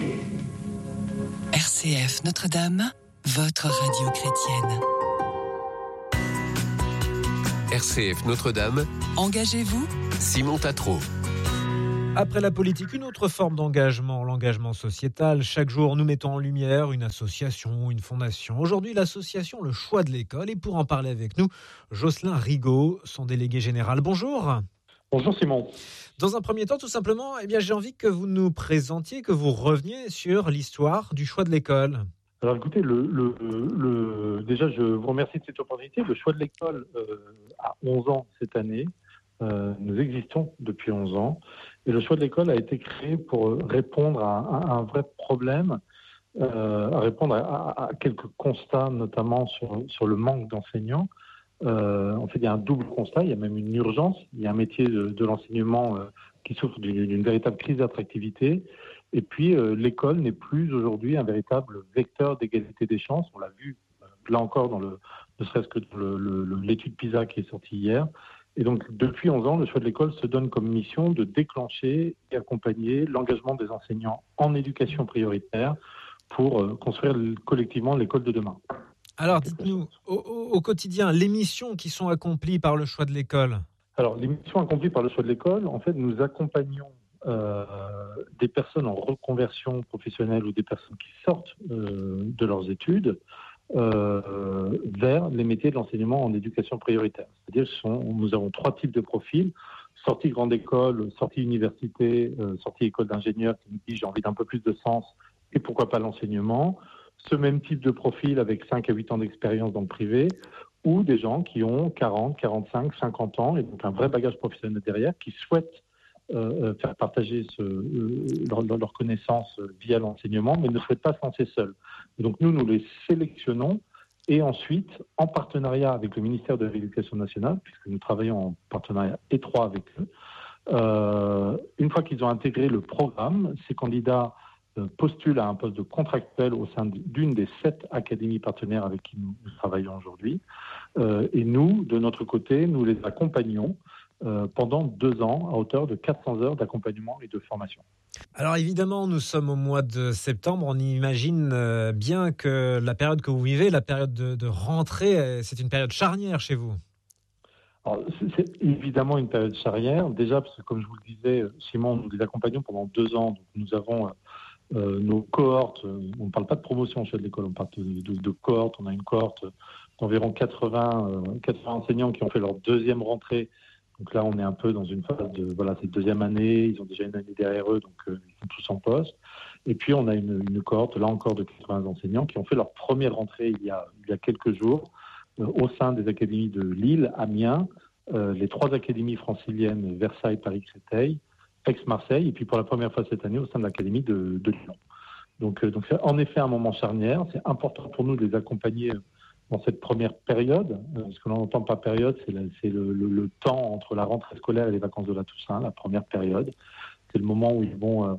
RCF Notre-Dame, votre radio chrétienne. RCF Notre-Dame. Engagez-vous, Simon Tatro. Après la politique, une autre forme d'engagement, l'engagement sociétal. Chaque jour, nous mettons en lumière une association, une fondation. Aujourd'hui, l'association Le Choix de l'école. Et pour en parler avec nous, Jocelyn Rigaud, son délégué général. Bonjour. Bonjour Simon. Dans un premier temps, tout simplement, j'ai envie que vous nous présentiez, que vous reveniez sur l'histoire du choix de l'école. Alors écoutez, déjà je vous remercie de cette opportunité. Le Choix de l'école a 11 ans cette année. Nous existons depuis 11 ans. Et le Choix de l'école a été créé pour répondre à un vrai problème, à répondre à quelques constats, notamment sur le manque d'enseignants. En fait, il y a un double constat, il y a même une urgence. Il y a un métier de l'enseignement qui souffre d'une véritable crise d'attractivité. Et puis, l'école n'est plus aujourd'hui un véritable vecteur d'égalité des chances. On l'a vu, là encore, ne serait-ce que dans l'étude PISA qui est sortie hier. Et donc, depuis 11 ans, le Choix de l'école se donne comme mission de déclencher et accompagner l'engagement des enseignants en éducation prioritaire pour construire collectivement l'école de demain. Alors, dites-nous, au quotidien, les missions qui sont accomplies par le Choix de l'école. Alors, les missions accomplies par le Choix de l'école, en fait, nous accompagnons des personnes en reconversion professionnelle ou des personnes qui sortent de leurs études vers les métiers de l'enseignement en éducation prioritaire. C'est-à-dire nous avons 3 types de profils: sortie grande école, sortie université, sortie école d'ingénieur qui nous dit j'ai envie d'un peu plus de sens et pourquoi pas l'enseignement. Ce même type de profil avec 5 à 8 ans d'expérience dans le privé, ou des gens qui ont 40, 45, 50 ans et donc un vrai bagage professionnel derrière, qui souhaitent faire partager leur connaissance via l'enseignement, mais ne souhaitent pas se lancer seuls. Et donc nous les sélectionnons et ensuite, en partenariat avec le ministère de l'Éducation nationale, puisque nous travaillons en partenariat étroit avec eux, une fois qu'ils ont intégré le programme, ces candidats postulent à un poste de contractuel au sein d'une des 7 académies partenaires avec qui nous travaillons aujourd'hui. Et nous, de notre côté, nous les accompagnons pendant 2 ans à hauteur de 400 heures d'accompagnement et de formation. Alors évidemment, nous sommes au mois de septembre. On imagine bien que la période que vous vivez, la période de rentrée, c'est une période charnière chez vous. Alors, c'est évidemment une période charnière. Déjà, parce que comme je vous le disais, Simon, nous les accompagnons pendant 2 ans. Donc nous avons nos cohortes. On ne parle pas de promotion chez l'école, on parle de cohortes. On a une cohorte d'environ 80 enseignants qui ont fait leur 2e rentrée. Donc là, on est un peu dans une phase de cette 2e année. Ils ont déjà une année derrière eux, donc ils sont tous en poste. Et puis, on a une cohorte, là encore, de 80 enseignants qui ont fait leur première rentrée il y a quelques jours au sein des académies de Lille, Amiens, les 3 académies franciliennes, Versailles, Paris, Créteil, Aix-Marseille, et puis pour la première fois cette année au sein de l'académie de Lyon. Donc c'est en effet un moment charnière. C'est important pour nous de les accompagner dans cette première période. Ce que l'on entend par période, c'est le temps entre la rentrée scolaire et les vacances de la Toussaint, la première période. C'est le moment où ils vont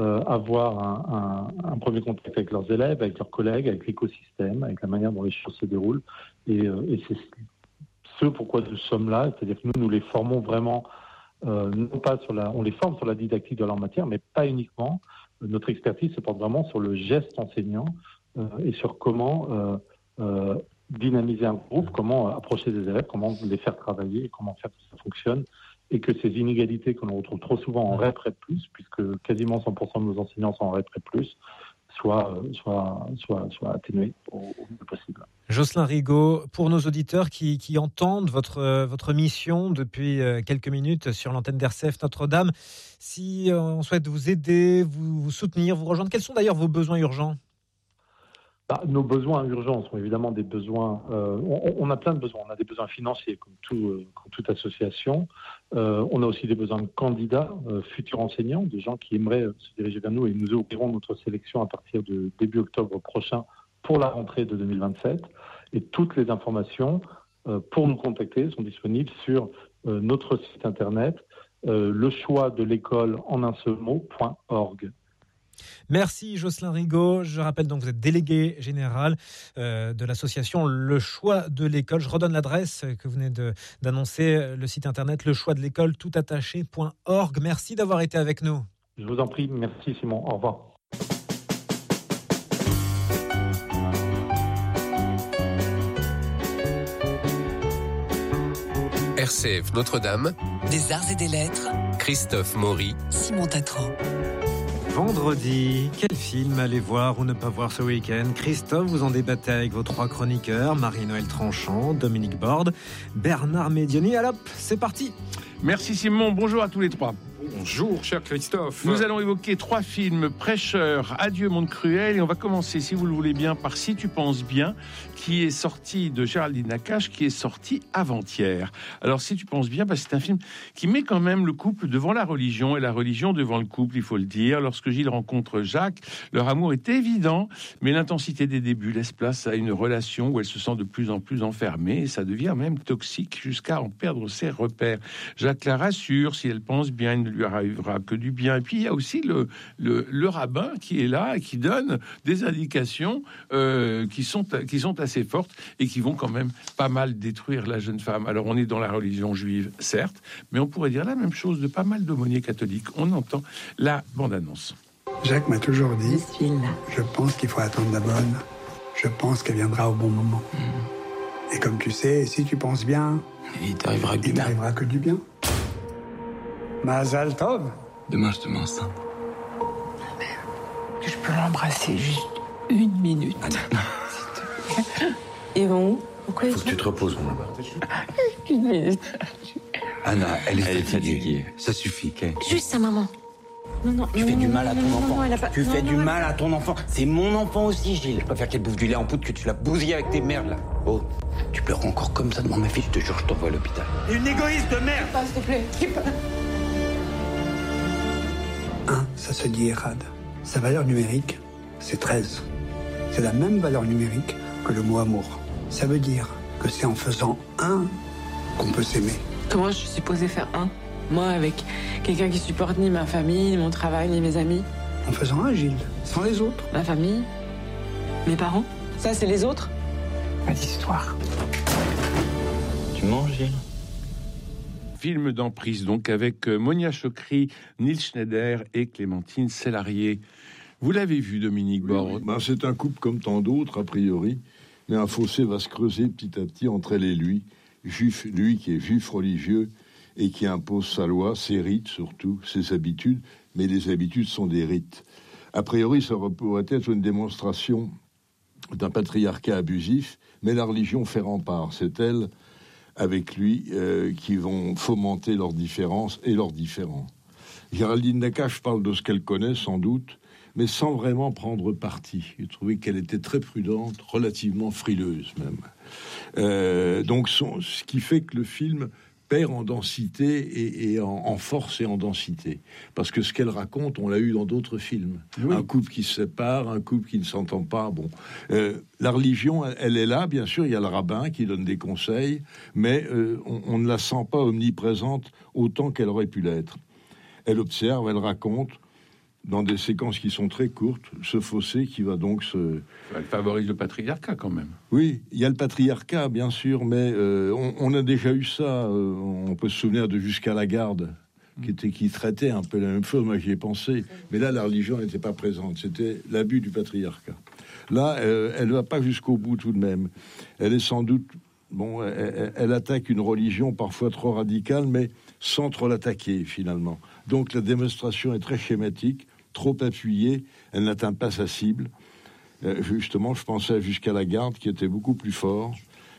avoir un premier contact avec leurs élèves, avec leurs collègues, avec l'écosystème, avec la manière dont les choses se déroulent. Et c'est ce pourquoi nous sommes là, c'est-à-dire que nous les formons vraiment, non pas on les forme sur la didactique de leur matière, mais pas uniquement. Notre expertise se porte vraiment sur le geste enseignant et sur comment dynamiser un groupe, comment approcher des élèves, comment les faire travailler, comment faire que ça fonctionne, et que ces inégalités que l'on retrouve trop souvent en REP, puisque quasiment 100% de nos enseignants sont en REP+, soient atténuées au mieux possible. Jocelyn Rigaud, pour nos auditeurs qui entendent votre mission depuis quelques minutes sur l'antenne d'RCF Notre-Dame, si on souhaite vous aider, vous soutenir, vous rejoindre, quels sont d'ailleurs vos besoins urgents ? Nos besoins urgents sont évidemment des besoins. On a plein de besoins. On a des besoins financiers, comme toute association. On a aussi des besoins de candidats, futurs enseignants, des gens qui aimeraient se diriger vers nous, et nous ouvrirons notre sélection à partir de début octobre prochain pour la rentrée de 2027. Et toutes les informations pour nous contacter sont disponibles sur notre site internet le choix de l'école en un seul mot.org. Merci Jocelyn Rigaud. Je rappelle donc que vous êtes délégué général de l'association Le Choix de l'école. Je redonne l'adresse que vous venez d'annoncer, le site internet lechoixdelécole toutattaché.org. Merci d'avoir été avec nous. Je vous en prie, merci Simon, au revoir. RCF Notre-Dame, des arts et des lettres, Christophe Maury, Simon Tatro. Vendredi, quel film aller voir ou ne pas voir ce week-end? Christophe, vous en débattez avec vos 3 chroniqueurs, Marie-Noël Tranchant, Dominique Borde, Bernard Médioni. Alors, c'est parti. Merci Simon, bonjour à tous les 3. Bonjour, cher Christophe. Nous allons évoquer 3 films, Prêcheur, Adieu monde cruel, et on va commencer, si vous le voulez bien, par Si tu penses bien, qui est sorti de Géraldine Nakache, qui est sorti avant-hier. Alors, Si tu penses bien, c'est un film qui met quand même le couple devant la religion, et la religion devant le couple, il faut le dire. Lorsque Gilles rencontre Jacques, leur amour est évident, mais l'intensité des débuts laisse place à une relation où elle se sent de plus en plus enfermée, et ça devient même toxique, jusqu'à en perdre ses repères. Jacques la rassure, si elle pense bien, il ne lui arrivera que du bien. Et puis il y a aussi le rabbin qui est là et qui donne des indications qui sont assez fortes et qui vont quand même pas mal détruire la jeune femme. Alors on est dans la religion juive, certes, mais on pourrait dire la même chose de pas mal d'aumôniers catholiques. On entend la bande-annonce. Jacques m'a toujours dit, je pense qu'il faut attendre la bonne, je pense qu'elle viendra au bon moment. Et comme tu sais, si tu penses bien, il t'arrivera que du bien. Mazal Tov. Demain, je te mets enceinte. Je peux l'embrasser juste 1 minute. Ils vont où? Pourquoi faut que tu te reposes, mon là-bas. 1 minute. Anna, elle est fatiguée. Ça suffit, ok? Juste ça, maman. Non, tu fais du mal à ton enfant. Tu fais du mal à ton enfant. C'est mon enfant aussi, Gilles. Je préfère qu'elle bouffe du lait en poudre que tu l'as bousillé avec tes merdes, là. Oh, tu pleures encore comme ça devant ma fille, je te jure, je t'envoie à l'hôpital. Une égoïste de merde! S'il te plaît. 1, ça se dit Erad. Sa valeur numérique, c'est 13. C'est la même valeur numérique que le mot amour. Ça veut dire que c'est en faisant 1 qu'on peut s'aimer. Comment je suis supposée faire 1? Moi, avec quelqu'un qui supporte ni ma famille, ni mon travail, ni mes amis. En faisant 1, Gilles, sans les autres. Ma famille, mes parents, ça c'est les autres. Pas d'histoire. Tu manges, Gilles? Film d'emprise, donc, avec Monia Chokri, Nils Schneider et Clémentine Sélarié. Vous l'avez vu, Dominique Borde? C'est un couple comme tant d'autres, a priori, mais un fossé va se creuser petit à petit entre elle et lui. Lui qui est juif religieux et qui impose sa loi, ses rites surtout, ses habitudes, mais les habitudes sont des rites. A priori, ça pourrait être une démonstration d'un patriarcat abusif, mais la religion fait rempart. C'est elle, avec lui, qui vont fomenter leurs différences et leurs différends. Géraldine Nakache parle de ce qu'elle connaît, sans doute, mais sans vraiment prendre parti. J'ai trouvé qu'elle était très prudente, relativement frileuse même. Donc, ce qui fait que le film perd en densité et en force et en densité. Parce que ce qu'elle raconte, on l'a eu dans d'autres films. Oui. Un couple qui se sépare, un couple qui ne s'entend pas. Bon, la religion, elle est là, bien sûr, il y a le rabbin qui donne des conseils, mais on ne la sent pas omniprésente autant qu'elle aurait pu l'être. Elle observe, elle raconte, dans des séquences qui sont très courtes, ce fossé qui va donc se... Elle favorise le patriarcat, quand même. Oui, il y a le patriarcat, bien sûr, mais on a déjà eu ça. On peut se souvenir de Jusqu'à la garde, qui traitait un peu la même chose. Moi, j'y ai pensé. Mais là, la religion n'était pas présente. C'était l'abus du patriarcat. Là, elle ne va pas jusqu'au bout, tout de même. Elle est sans doute... Bon, elle attaque une religion parfois trop radicale, mais sans trop l'attaquer, finalement. Donc, la démonstration est très schématique, trop appuyée, elle n'atteint pas sa cible. Justement, je pensais à Jusqu'à la garde, qui était beaucoup plus fort.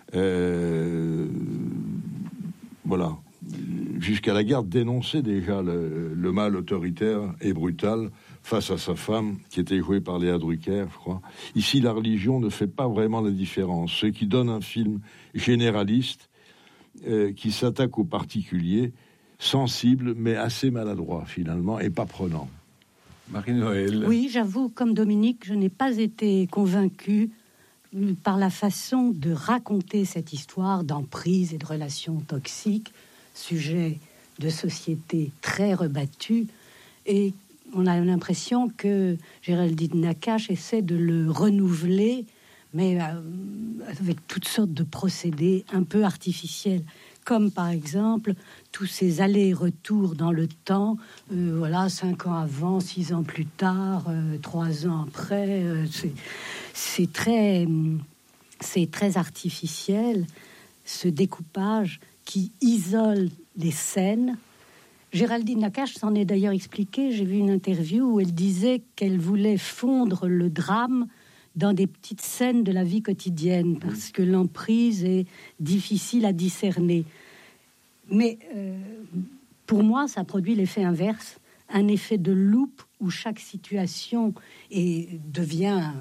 Voilà. Jusqu'à la garde dénonçait déjà le mal autoritaire et brutal face à sa femme, qui était jouée par Léa Drucker, je crois. Ici, la religion ne fait pas vraiment la différence. Ce qui donne un film généraliste, qui s'attaque aux particuliers, sensible, mais assez maladroit, finalement, et pas prenant. Marie-Noël. Oui, j'avoue, comme Dominique, je n'ai pas été convaincue par la façon de raconter cette histoire d'emprise et de relations toxiques, sujet de société très rebattu, et on a l'impression que Géraldine Nakache essaie de le renouveler, mais avec toutes sortes de procédés un peu artificiels, comme par exemple tous ces allers-retours dans le temps, 5 ans avant, 6 ans plus tard, 3 ans après, c'est très artificiel, ce découpage qui isole les scènes. Géraldine Nakache s'en est d'ailleurs expliquée. J'ai vu une interview où elle disait qu'elle voulait fondre le drame dans des petites scènes de la vie quotidienne, parce que l'emprise est difficile à discerner. Mais pour moi, ça produit l'effet inverse, un effet de loupe où chaque situation devient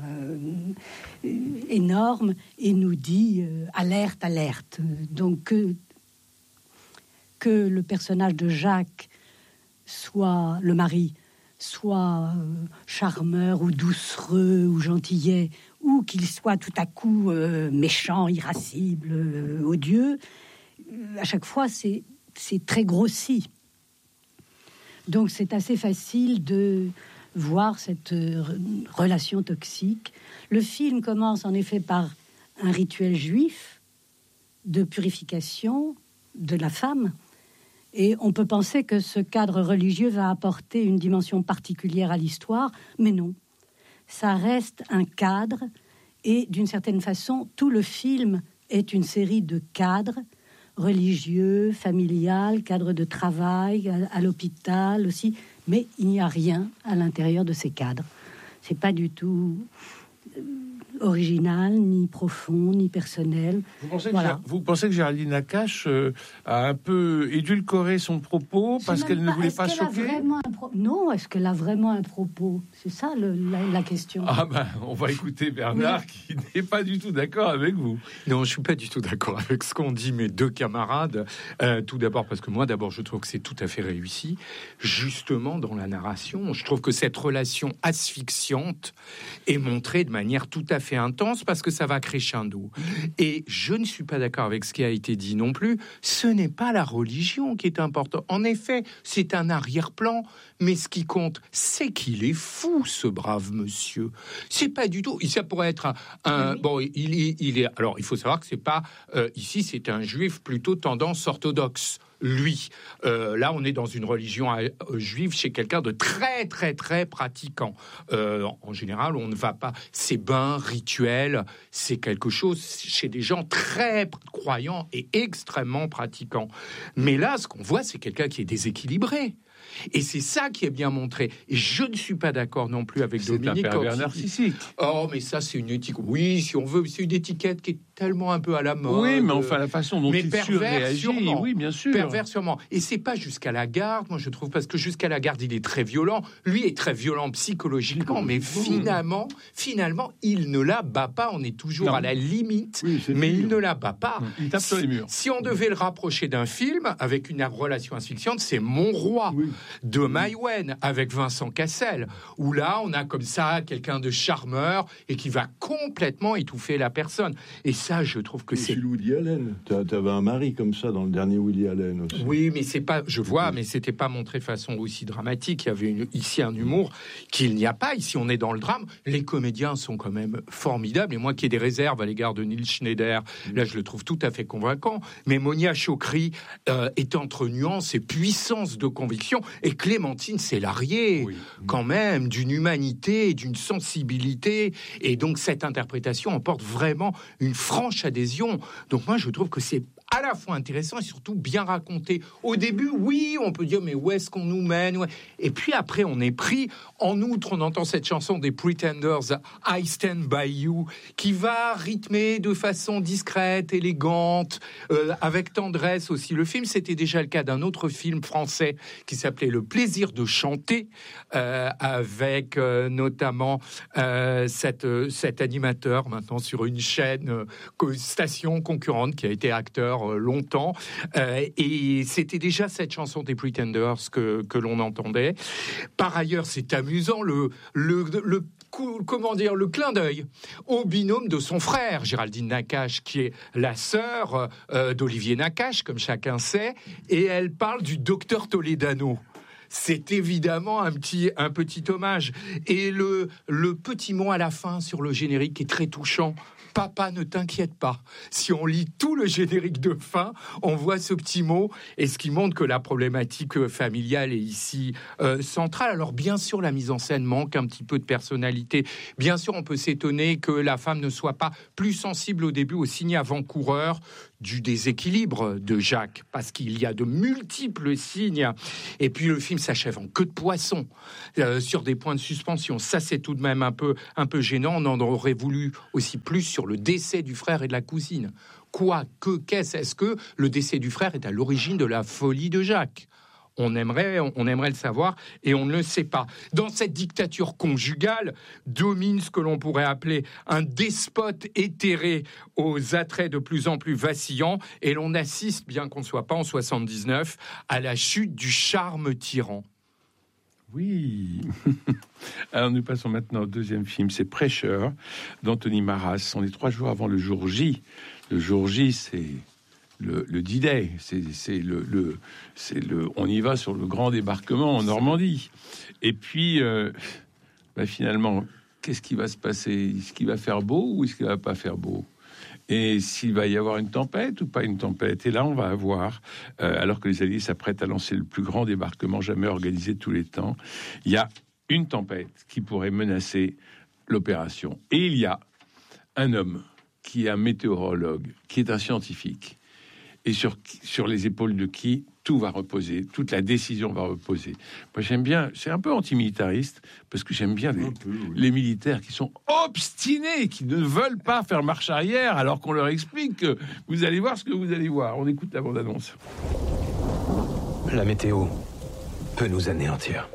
énorme et nous dit alerte, alerte. Donc que le personnage de Jacques soit le mari, soit charmeur ou doucereux ou gentillet, ou qu'il soit tout à coup méchant, irascible, odieux, à chaque fois c'est très grossi. Donc c'est assez facile de voir cette relation toxique. Le film commence en effet par un rituel juif de purification de la femme, et on peut penser que ce cadre religieux va apporter une dimension particulière à l'histoire, mais non. Ça reste un cadre, et d'une certaine façon, tout le film est une série de cadres religieux, familial, cadre de travail, à l'hôpital aussi, mais il n'y a rien à l'intérieur de ces cadres. C'est pas du tout original, ni profond, ni personnel. Vous pensez que Géraldine Nakache a un peu édulcoré son propos parce qu'elle ne voulait pas choquer ? Non, est-ce qu'elle a vraiment un propos ? C'est ça la question. On va écouter Bernard qui n'est pas du tout d'accord avec vous. Non, je suis pas du tout d'accord avec ce qu'ont dit mes deux camarades. Tout d'abord parce que moi, je trouve que c'est tout à fait réussi. Justement, dans la narration, je trouve que cette relation asphyxiante est montrée de manière tout à fait intense parce que ça va crescendo. Et je ne suis pas d'accord avec ce qui a été dit non plus. Ce n'est pas la religion qui est importante. En effet, c'est un arrière-plan, mais ce qui compte, c'est qu'il est fou, ce brave monsieur. C'est pas du tout. Ça pourrait être il est. Alors, il faut savoir que c'est pas ici, c'est un juif plutôt tendance orthodoxe. Lui, là, on est dans une religion juive chez quelqu'un de très, très, très pratiquant. En général, on ne va pas. Ces bains rituels, c'est quelque chose chez des gens très croyants et extrêmement pratiquants. Mais là, ce qu'on voit, c'est quelqu'un qui est déséquilibré. Et c'est ça qui est bien montré. Et je ne suis pas d'accord non plus avec Dominique. C'est un pervers narcissique. Oh, mais ça, c'est une étiquette. Oui, si on veut, c'est une étiquette qui est tellement un peu à la mode. Oui, mais enfin, la façon dont il surréagit, oui, bien sûr. Pervers sûrement. Et c'est pas jusqu'à la garde, moi, je trouve, parce que jusqu'à la garde, il est très violent. Lui est très violent psychologiquement, mais finalement, il ne la bat pas. On est toujours à la limite, mais il ne la bat pas. Il tape sur les murs. Si on devait le rapprocher d'un film avec une relation asphyxiante, c'est Mon Roi de Maïwenn avec Vincent Cassel, où là, on a comme ça quelqu'un de charmeur et qui va complètement étouffer la personne. Et ça, je trouve que c'est... Woody Allen. T'avais un mari comme ça dans le dernier Woody Allen aussi. Oui, mais c'est pas... Je vois, mais c'était pas montré de façon aussi dramatique. Il y avait ici un humour qu'il n'y a pas. Ici, on est dans le drame. Les comédiens sont quand même formidables. Et moi qui ai des réserves à l'égard de Neil Schneider, là, je le trouve tout à fait convaincant. Mais Monia Chokri est entre nuances et puissance de conviction. Et Clémentine Sélarié, quand même, d'une humanité, d'une sensibilité. Et donc, cette interprétation emporte vraiment une franche adhésion. Donc, moi, je trouve que c'est à la fois intéressant et surtout bien raconté. Au début, oui, on peut dire, mais où est-ce qu'on nous mène ? Et puis après, on est pris. En outre, on entend cette chanson des Pretenders, I Stand By You, qui va rythmer de façon discrète, élégante, avec tendresse aussi. Le film, c'était déjà le cas d'un autre film français qui s'appelait Le Plaisir de chanter, avec notamment cet animateur, maintenant sur une chaîne, station concurrente, qui a été acteur d'ailleurs longtemps. Et c'était déjà cette chanson des Pretenders que l'on entendait. Par ailleurs, c'est amusant le clin d'œil au binôme de son frère, Géraldine Nakache, qui est la sœur d'Olivier Nakache, comme chacun sait, et elle parle du docteur Toledano. C'est évidemment un petit hommage. Et le petit mot à la fin sur le générique est très touchant. Papa, ne t'inquiète pas. Si on lit tout le générique de fin, on voit ce petit mot, et ce qui montre que la problématique familiale est ici centrale. Alors bien sûr, la mise en scène manque un petit peu de personnalité. Bien sûr, on peut s'étonner que la femme ne soit pas plus sensible au début aux signes avant-coureurs du déséquilibre de Jacques, parce qu'il y a de multiples signes. Et puis le film s'achève en queue de poisson sur des points de suspension. Ça, c'est tout de même un peu gênant. On en aurait voulu aussi plus sur le décès du frère et de la cousine. Est-ce que le décès du frère est à l'origine de la folie de Jacques ? On aimerait le savoir, et on ne le sait pas. Dans cette dictature conjugale, domine ce que l'on pourrait appeler un despote éthéré aux attraits de plus en plus vacillants, et l'on assiste, bien qu'on ne soit pas en 79, à la chute du charme tyran. Oui. Alors nous passons maintenant au deuxième film, c'est Prêcheur d'Anthony Marras. On est 3 jours avant le jour J. Le jour J, c'est le D-Day, on y va sur le grand débarquement en Normandie. Et puis, finalement, qu'est-ce qui va se passer ? Est-ce qu'il va faire beau ou est-ce qu'il va pas faire beau ? Et s'il va y avoir une tempête ou pas une tempête. Et là, on va avoir, alors que les Alliés s'apprêtent à lancer le plus grand débarquement jamais organisé de tous les temps, il y a une tempête qui pourrait menacer l'opération. Et il y a un homme qui est un météorologue, qui est un scientifique, et sur les épaules de qui tout va reposer, toute la décision va reposer. Moi, j'aime bien, c'est un peu antimilitariste, parce que j'aime bien les militaires qui sont obstinés, qui ne veulent pas faire marche arrière, alors qu'on leur explique que vous allez voir ce que vous allez voir. On écoute la bande-annonce. La météo peut nous anéantir.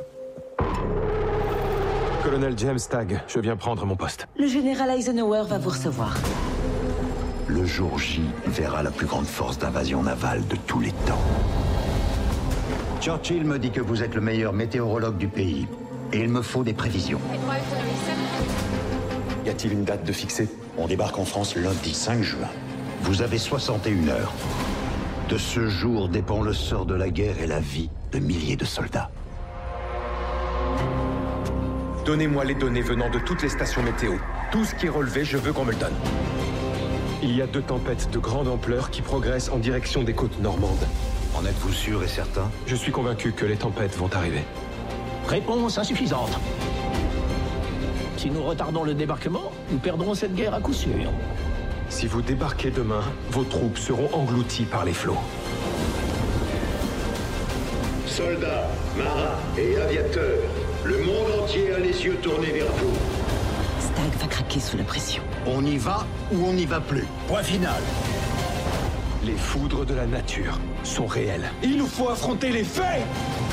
Colonel James Stagg, je viens prendre mon poste. Le général Eisenhower va vous recevoir. Le jour J verra la plus grande force d'invasion navale de tous les temps. Churchill me dit que vous êtes le meilleur météorologue du pays. Et il me faut des prévisions. Y a-t-il une date de fixée ? On débarque en France lundi 5 juin. Vous avez 61 heures. De ce jour dépend le sort de la guerre et la vie de milliers de soldats. Donnez-moi les données venant de toutes les stations météo. Tout ce qui est relevé, je veux qu'on me le donne. Il y a 2 tempêtes de grande ampleur qui progressent en direction des côtes normandes. En êtes-vous sûr et certain ? Je suis convaincu que les tempêtes vont arriver. Réponse insuffisante. Si nous retardons le débarquement, nous perdrons cette guerre à coup sûr. Si vous débarquez demain, vos troupes seront englouties par les flots. Soldats, marins et aviateurs, le monde entier a les yeux tournés vers vous. Stagg va craquer sous la pression. On y va ou on n'y va plus. Point final. Les foudres de la nature sont réelles. Il nous faut affronter les faits.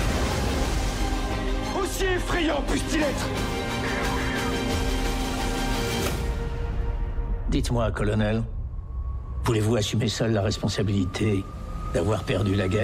Aussi effrayants puissent-ils être. Dites-moi, colonel, voulez-vous assumer seul la responsabilité d'avoir perdu la guerre ?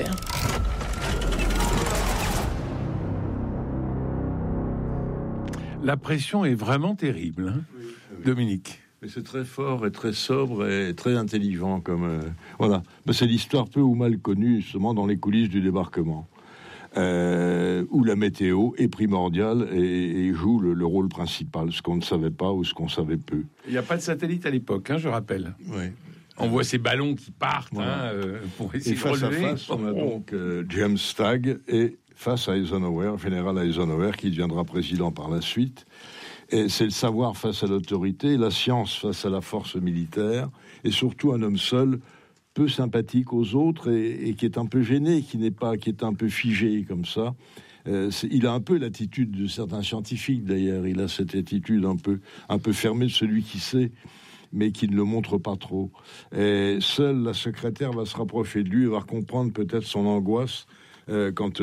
La pression est vraiment terrible, hein, Dominique. Mais c'est très fort et très sobre et très intelligent comme voilà. Mais c'est l'histoire peu ou mal connue justement dans les coulisses du débarquement, où la météo est primordiale et joue le rôle principal, ce qu'on ne savait pas ou ce qu'on savait peu. Il n'y a pas de satellite à l'époque, hein, je rappelle. Oui. On voit ces ballons qui partent, voilà, pour essayer de relever. Et face à face, on a donc James Stagg et face à Eisenhower, général Eisenhower, qui deviendra président par la suite. Et c'est le savoir face à l'autorité, la science face à la force militaire, et surtout un homme seul, peu sympathique aux autres et qui est un peu gêné, qui est un peu figé comme ça. Il a un peu l'attitude de certains scientifiques d'ailleurs. Il a cette attitude un peu fermée de celui qui sait, mais qui ne le montre pas trop. Et seule la secrétaire va se rapprocher de lui et va comprendre peut-être son angoisse quand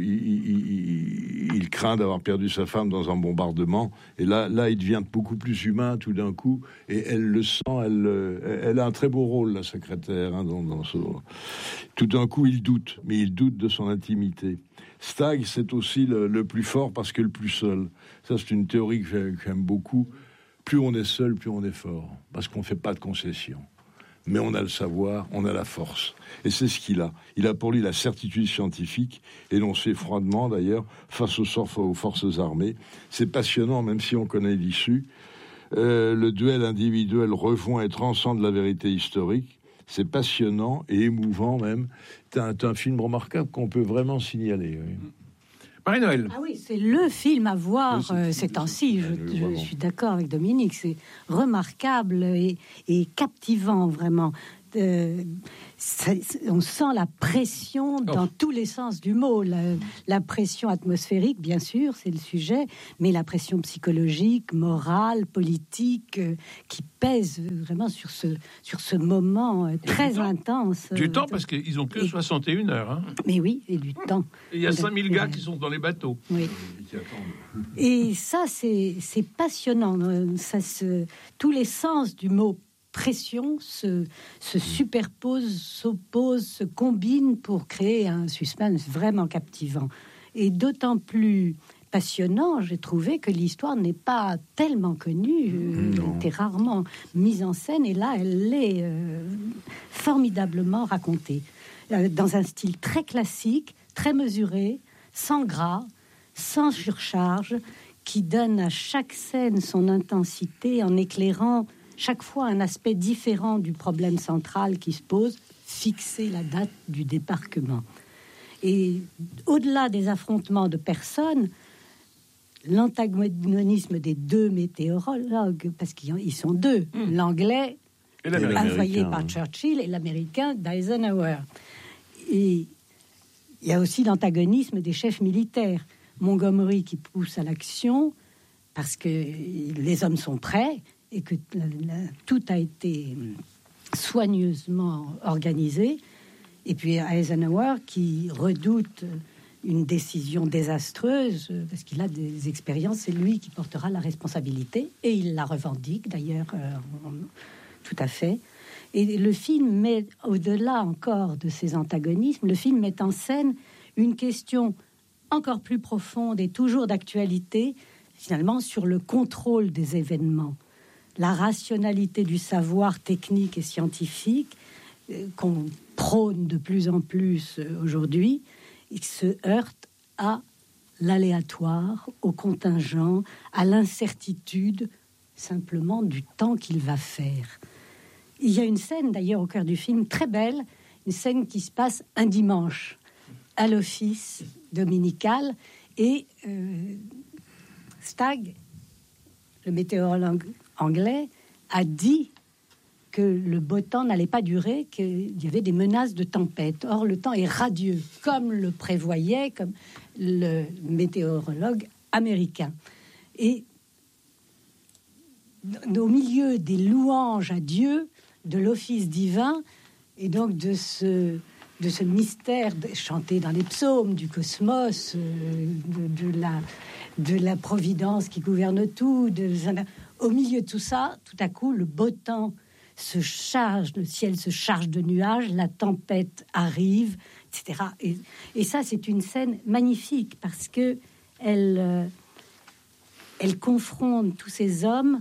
il craint d'avoir perdu sa femme dans un bombardement. Et là, il devient beaucoup plus humain tout d'un coup. Et elle le sent. Elle a un très beau rôle, la secrétaire. Tout d'un coup, il doute, mais il doute de son intimité. Stagg, c'est aussi le plus fort parce que le plus seul. Ça, c'est une théorie que j'aime beaucoup. Plus on est seul, plus on est fort. Parce qu'on ne fait pas de concessions. Mais on a le savoir, on a la force. Et c'est ce qu'il a. Il a pour lui la certitude scientifique, énoncée froidement d'ailleurs, face aux forces armées. C'est passionnant, même si on connaît l'issue. Le duel individuel rejoint et transcende la vérité historique. C'est passionnant et émouvant même. C'est un film remarquable qu'on peut vraiment signaler. Oui. Marie-Noël. Ah oui, c'est le film à voir ces temps-ci. Je suis d'accord avec Dominique. C'est remarquable et captivant, vraiment. On sent la pression dans tous les sens du mot. La pression atmosphérique, bien sûr, c'est le sujet, mais la pression psychologique, morale, politique, qui pèse vraiment sur ce moment très intense. Du temps, parce qu'ils ont que 61 heures. Hein. Mais oui, et du temps. Et il y a 5000 gars qui sont dans les bateaux. Oui. Et ça, c'est passionnant. Tous les sens du mot pression se superposent, s'opposent, se combinent pour créer un suspense vraiment captivant. Et d'autant plus passionnant, j'ai trouvé que l'histoire n'est pas tellement connue, était rarement mise en scène, et là, elle l'est formidablement racontée. Dans un style très classique, très mesuré, sans gras, sans surcharge, qui donne à chaque scène son intensité en éclairant chaque fois un aspect différent du problème central qui se pose, fixer la date du débarquement. Et au-delà des affrontements de personnes, l'antagonisme des deux météorologues, parce qu'ils sont deux, l'anglais envoyé par Churchill et l'américain d'Eisenhower. Et il y a aussi l'antagonisme des chefs militaires. Montgomery qui pousse à l'action parce que les hommes sont prêts et que tout a été soigneusement organisé. Et puis Eisenhower qui redoute une décision désastreuse parce qu'il a des expériences, c'est lui qui portera la responsabilité et il la revendique d'ailleurs tout à fait. Et le film met, au-delà encore de ces antagonismes, le film met en scène une question encore plus profonde et toujours d'actualité, finalement, sur le contrôle des événements. La rationalité du savoir technique et scientifique qu'on prône de plus en plus aujourd'hui, il se heurte à l'aléatoire, au contingent, à l'incertitude simplement du temps qu'il va faire. Il y a une scène d'ailleurs au cœur du film très belle, une scène qui se passe un dimanche à l'office dominical et Stagg, le météorologue anglais, a dit que le beau temps n'allait pas durer, qu'il y avait des menaces de tempête. Or, le temps est radieux, comme le prévoyait comme le météorologue américain. Et au milieu des louanges à Dieu, de l'office divin, et donc de ce mystère chanté dans les psaumes, du cosmos, de la providence qui gouverne tout, au milieu de tout ça, tout à coup, le beau temps se charge, le ciel se charge de nuages, la tempête arrive, etc. Et ça, c'est une scène magnifique parce que elle confronte tous ces hommes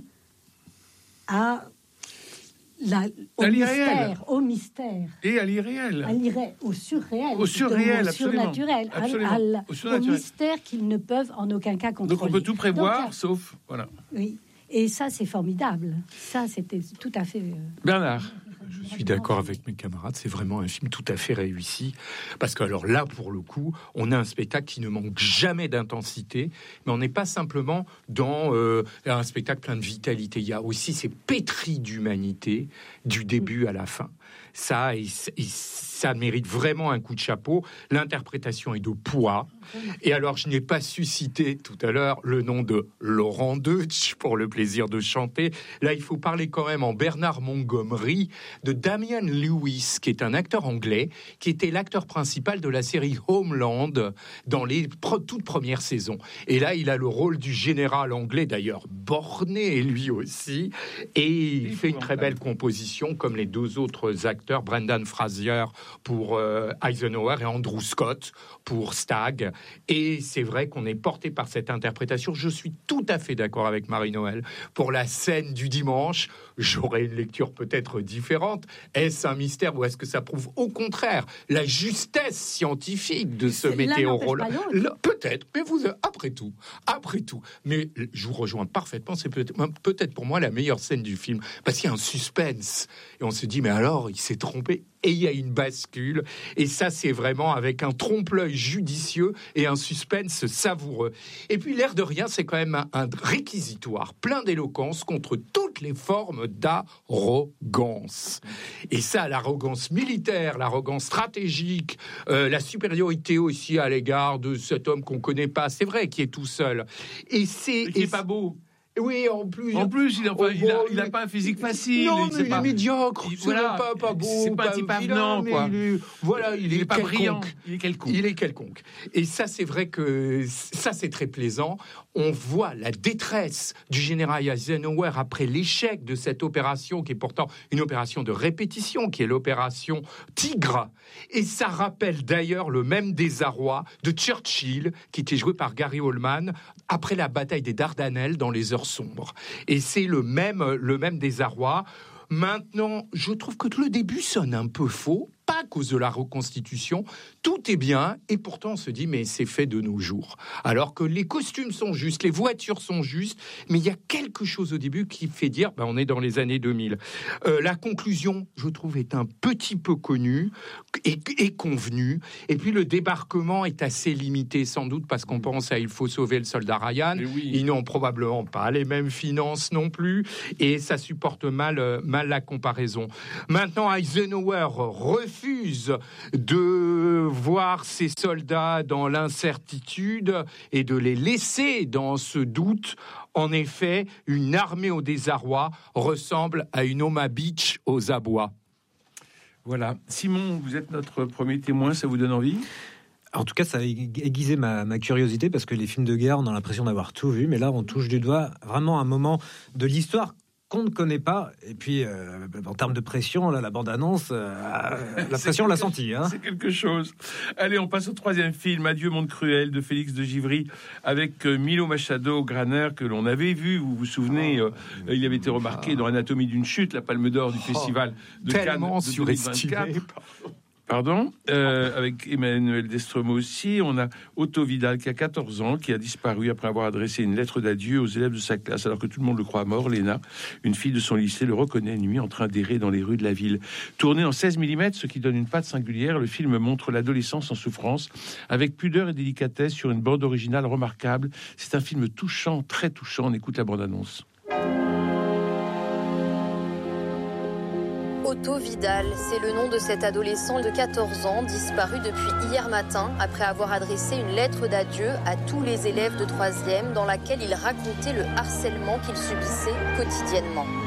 au mystère. Et à l'irréel. Au surréel. Au surréel, absolument. Au mystère qu'ils ne peuvent en aucun cas contrôler. Donc on peut tout prévoir, sauf... Voilà. Oui. Et ça, c'est formidable. Ça, c'était tout à fait... Bernard. Je suis d'accord avec mes camarades, c'est vraiment un film tout à fait réussi. Parce que alors là, pour le coup, on a un spectacle qui ne manque jamais d'intensité, mais on n'est pas simplement dans un spectacle plein de vitalité. Il y a aussi, c'est pétri d'humanité du début à la fin. Ça, et ça mérite vraiment un coup de chapeau. L'interprétation est de poids. Et alors, je n'ai pas su citer tout à l'heure le nom de Laurent Deutsch pour le plaisir de chanter. Là, il faut parler quand même en Bernard Montgomery de Damian Lewis, qui est un acteur anglais, qui était l'acteur principal de la série Homeland dans les toutes premières saisons. Et là, il a le rôle du général anglais, d'ailleurs borné lui aussi. Et il fait une très belle composition, comme les deux autres acteurs, Brendan Fraser pour Eisenhower et Andrew Scott pour Stag. Et c'est vrai qu'on est porté par cette interprétation. Je suis tout à fait d'accord avec Marie-Noël. Pour la scène du dimanche, j'aurais une lecture peut-être différente. Est-ce un mystère ou est-ce que ça prouve au contraire la justesse scientifique de ce météorologue? Peut-être, mais après tout. Mais je vous rejoins parfaitement. C'est peut-être pour moi la meilleure scène du film parce qu'il y a un suspense et on se dit mais alors il s'est trompé. Et il y a une bascule, et ça c'est vraiment avec un trompe-l'œil judicieux et un suspense savoureux. Et puis l'air de rien, c'est quand même un réquisitoire plein d'éloquence contre toutes les formes d'arrogance. Et ça, l'arrogance militaire, l'arrogance stratégique, la supériorité aussi à l'égard de cet homme qu'on connaît pas, c'est vrai, qui est tout seul. Et c'est pas beau. Oui, en plus, il a pas un physique facile. Non, mais il est médiocre. Voilà, pas beau, c'est pas un type avenant, quoi. Il est pas brillant. Il est quelconque. Et ça, c'est vrai que ça, c'est très plaisant. On voit la détresse du général Eisenhower après l'échec de cette opération, qui est pourtant une opération de répétition, qui est l'opération Tigre. Et ça rappelle d'ailleurs le même désarroi de Churchill, qui était joué par Gary Oldman, après la bataille des Dardanelles dans les heures sombres. Et c'est le même désarroi. Maintenant, je trouve que le début sonne un peu faux, pas à cause de la reconstitution. Tout est bien, et pourtant on se dit, mais c'est fait de nos jours. Alors que les costumes sont justes, les voitures sont justes, mais il y a quelque chose au début qui fait dire, on est dans les années 2000. La conclusion, je trouve, est un petit peu connue et convenue. Et puis le débarquement est assez limité, sans doute, parce qu'on pense à Il faut sauver le soldat Ryan. Oui. Ils n'ont probablement pas les mêmes finances non plus, et ça supporte mal la comparaison. Maintenant, Eisenhower refuse de voir ses soldats dans l'incertitude et de les laisser dans ce doute. En effet, une armée au désarroi ressemble à une Omaha Beach aux abois. Voilà. Simon, vous êtes notre premier témoin, ça vous donne envie ? En tout cas, ça a aiguisé ma curiosité parce que les films de guerre, on a l'impression d'avoir tout vu, mais là, on touche du doigt vraiment un moment de l'histoire qu'on ne connaît pas. Et puis, en termes de pression, là, la bande-annonce, la pression, on l'a sentie. Hein. C'est quelque chose. Allez, on passe au troisième film, Adieu monde cruel, de Félix de Givry, avec Milo Machado Graner, que l'on avait vu, vous vous souvenez, il avait été remarqué dans Anatomie d'une chute, la Palme d'Or du Festival de Cannes de 2024. Pardon, avec Emmanuel Destremo aussi. On a Otto Vidal qui a 14 ans, qui a disparu après avoir adressé une lettre d'adieu aux élèves de sa classe, alors que tout le monde le croit mort. Léna, une fille de son lycée, le reconnaît une nuit en train d'errer dans les rues de la ville. Tourné en 16 mm, ce qui donne une patte singulière, le film montre l'adolescence en souffrance, avec pudeur et délicatesse sur une bande originale remarquable. C'est un film touchant, très touchant. On écoute la bande-annonce. Otto Vidal, c'est le nom de cet adolescent de 14 ans disparu depuis hier matin après avoir adressé une lettre d'adieu à tous les élèves de 3e dans laquelle il racontait le harcèlement qu'il subissait quotidiennement.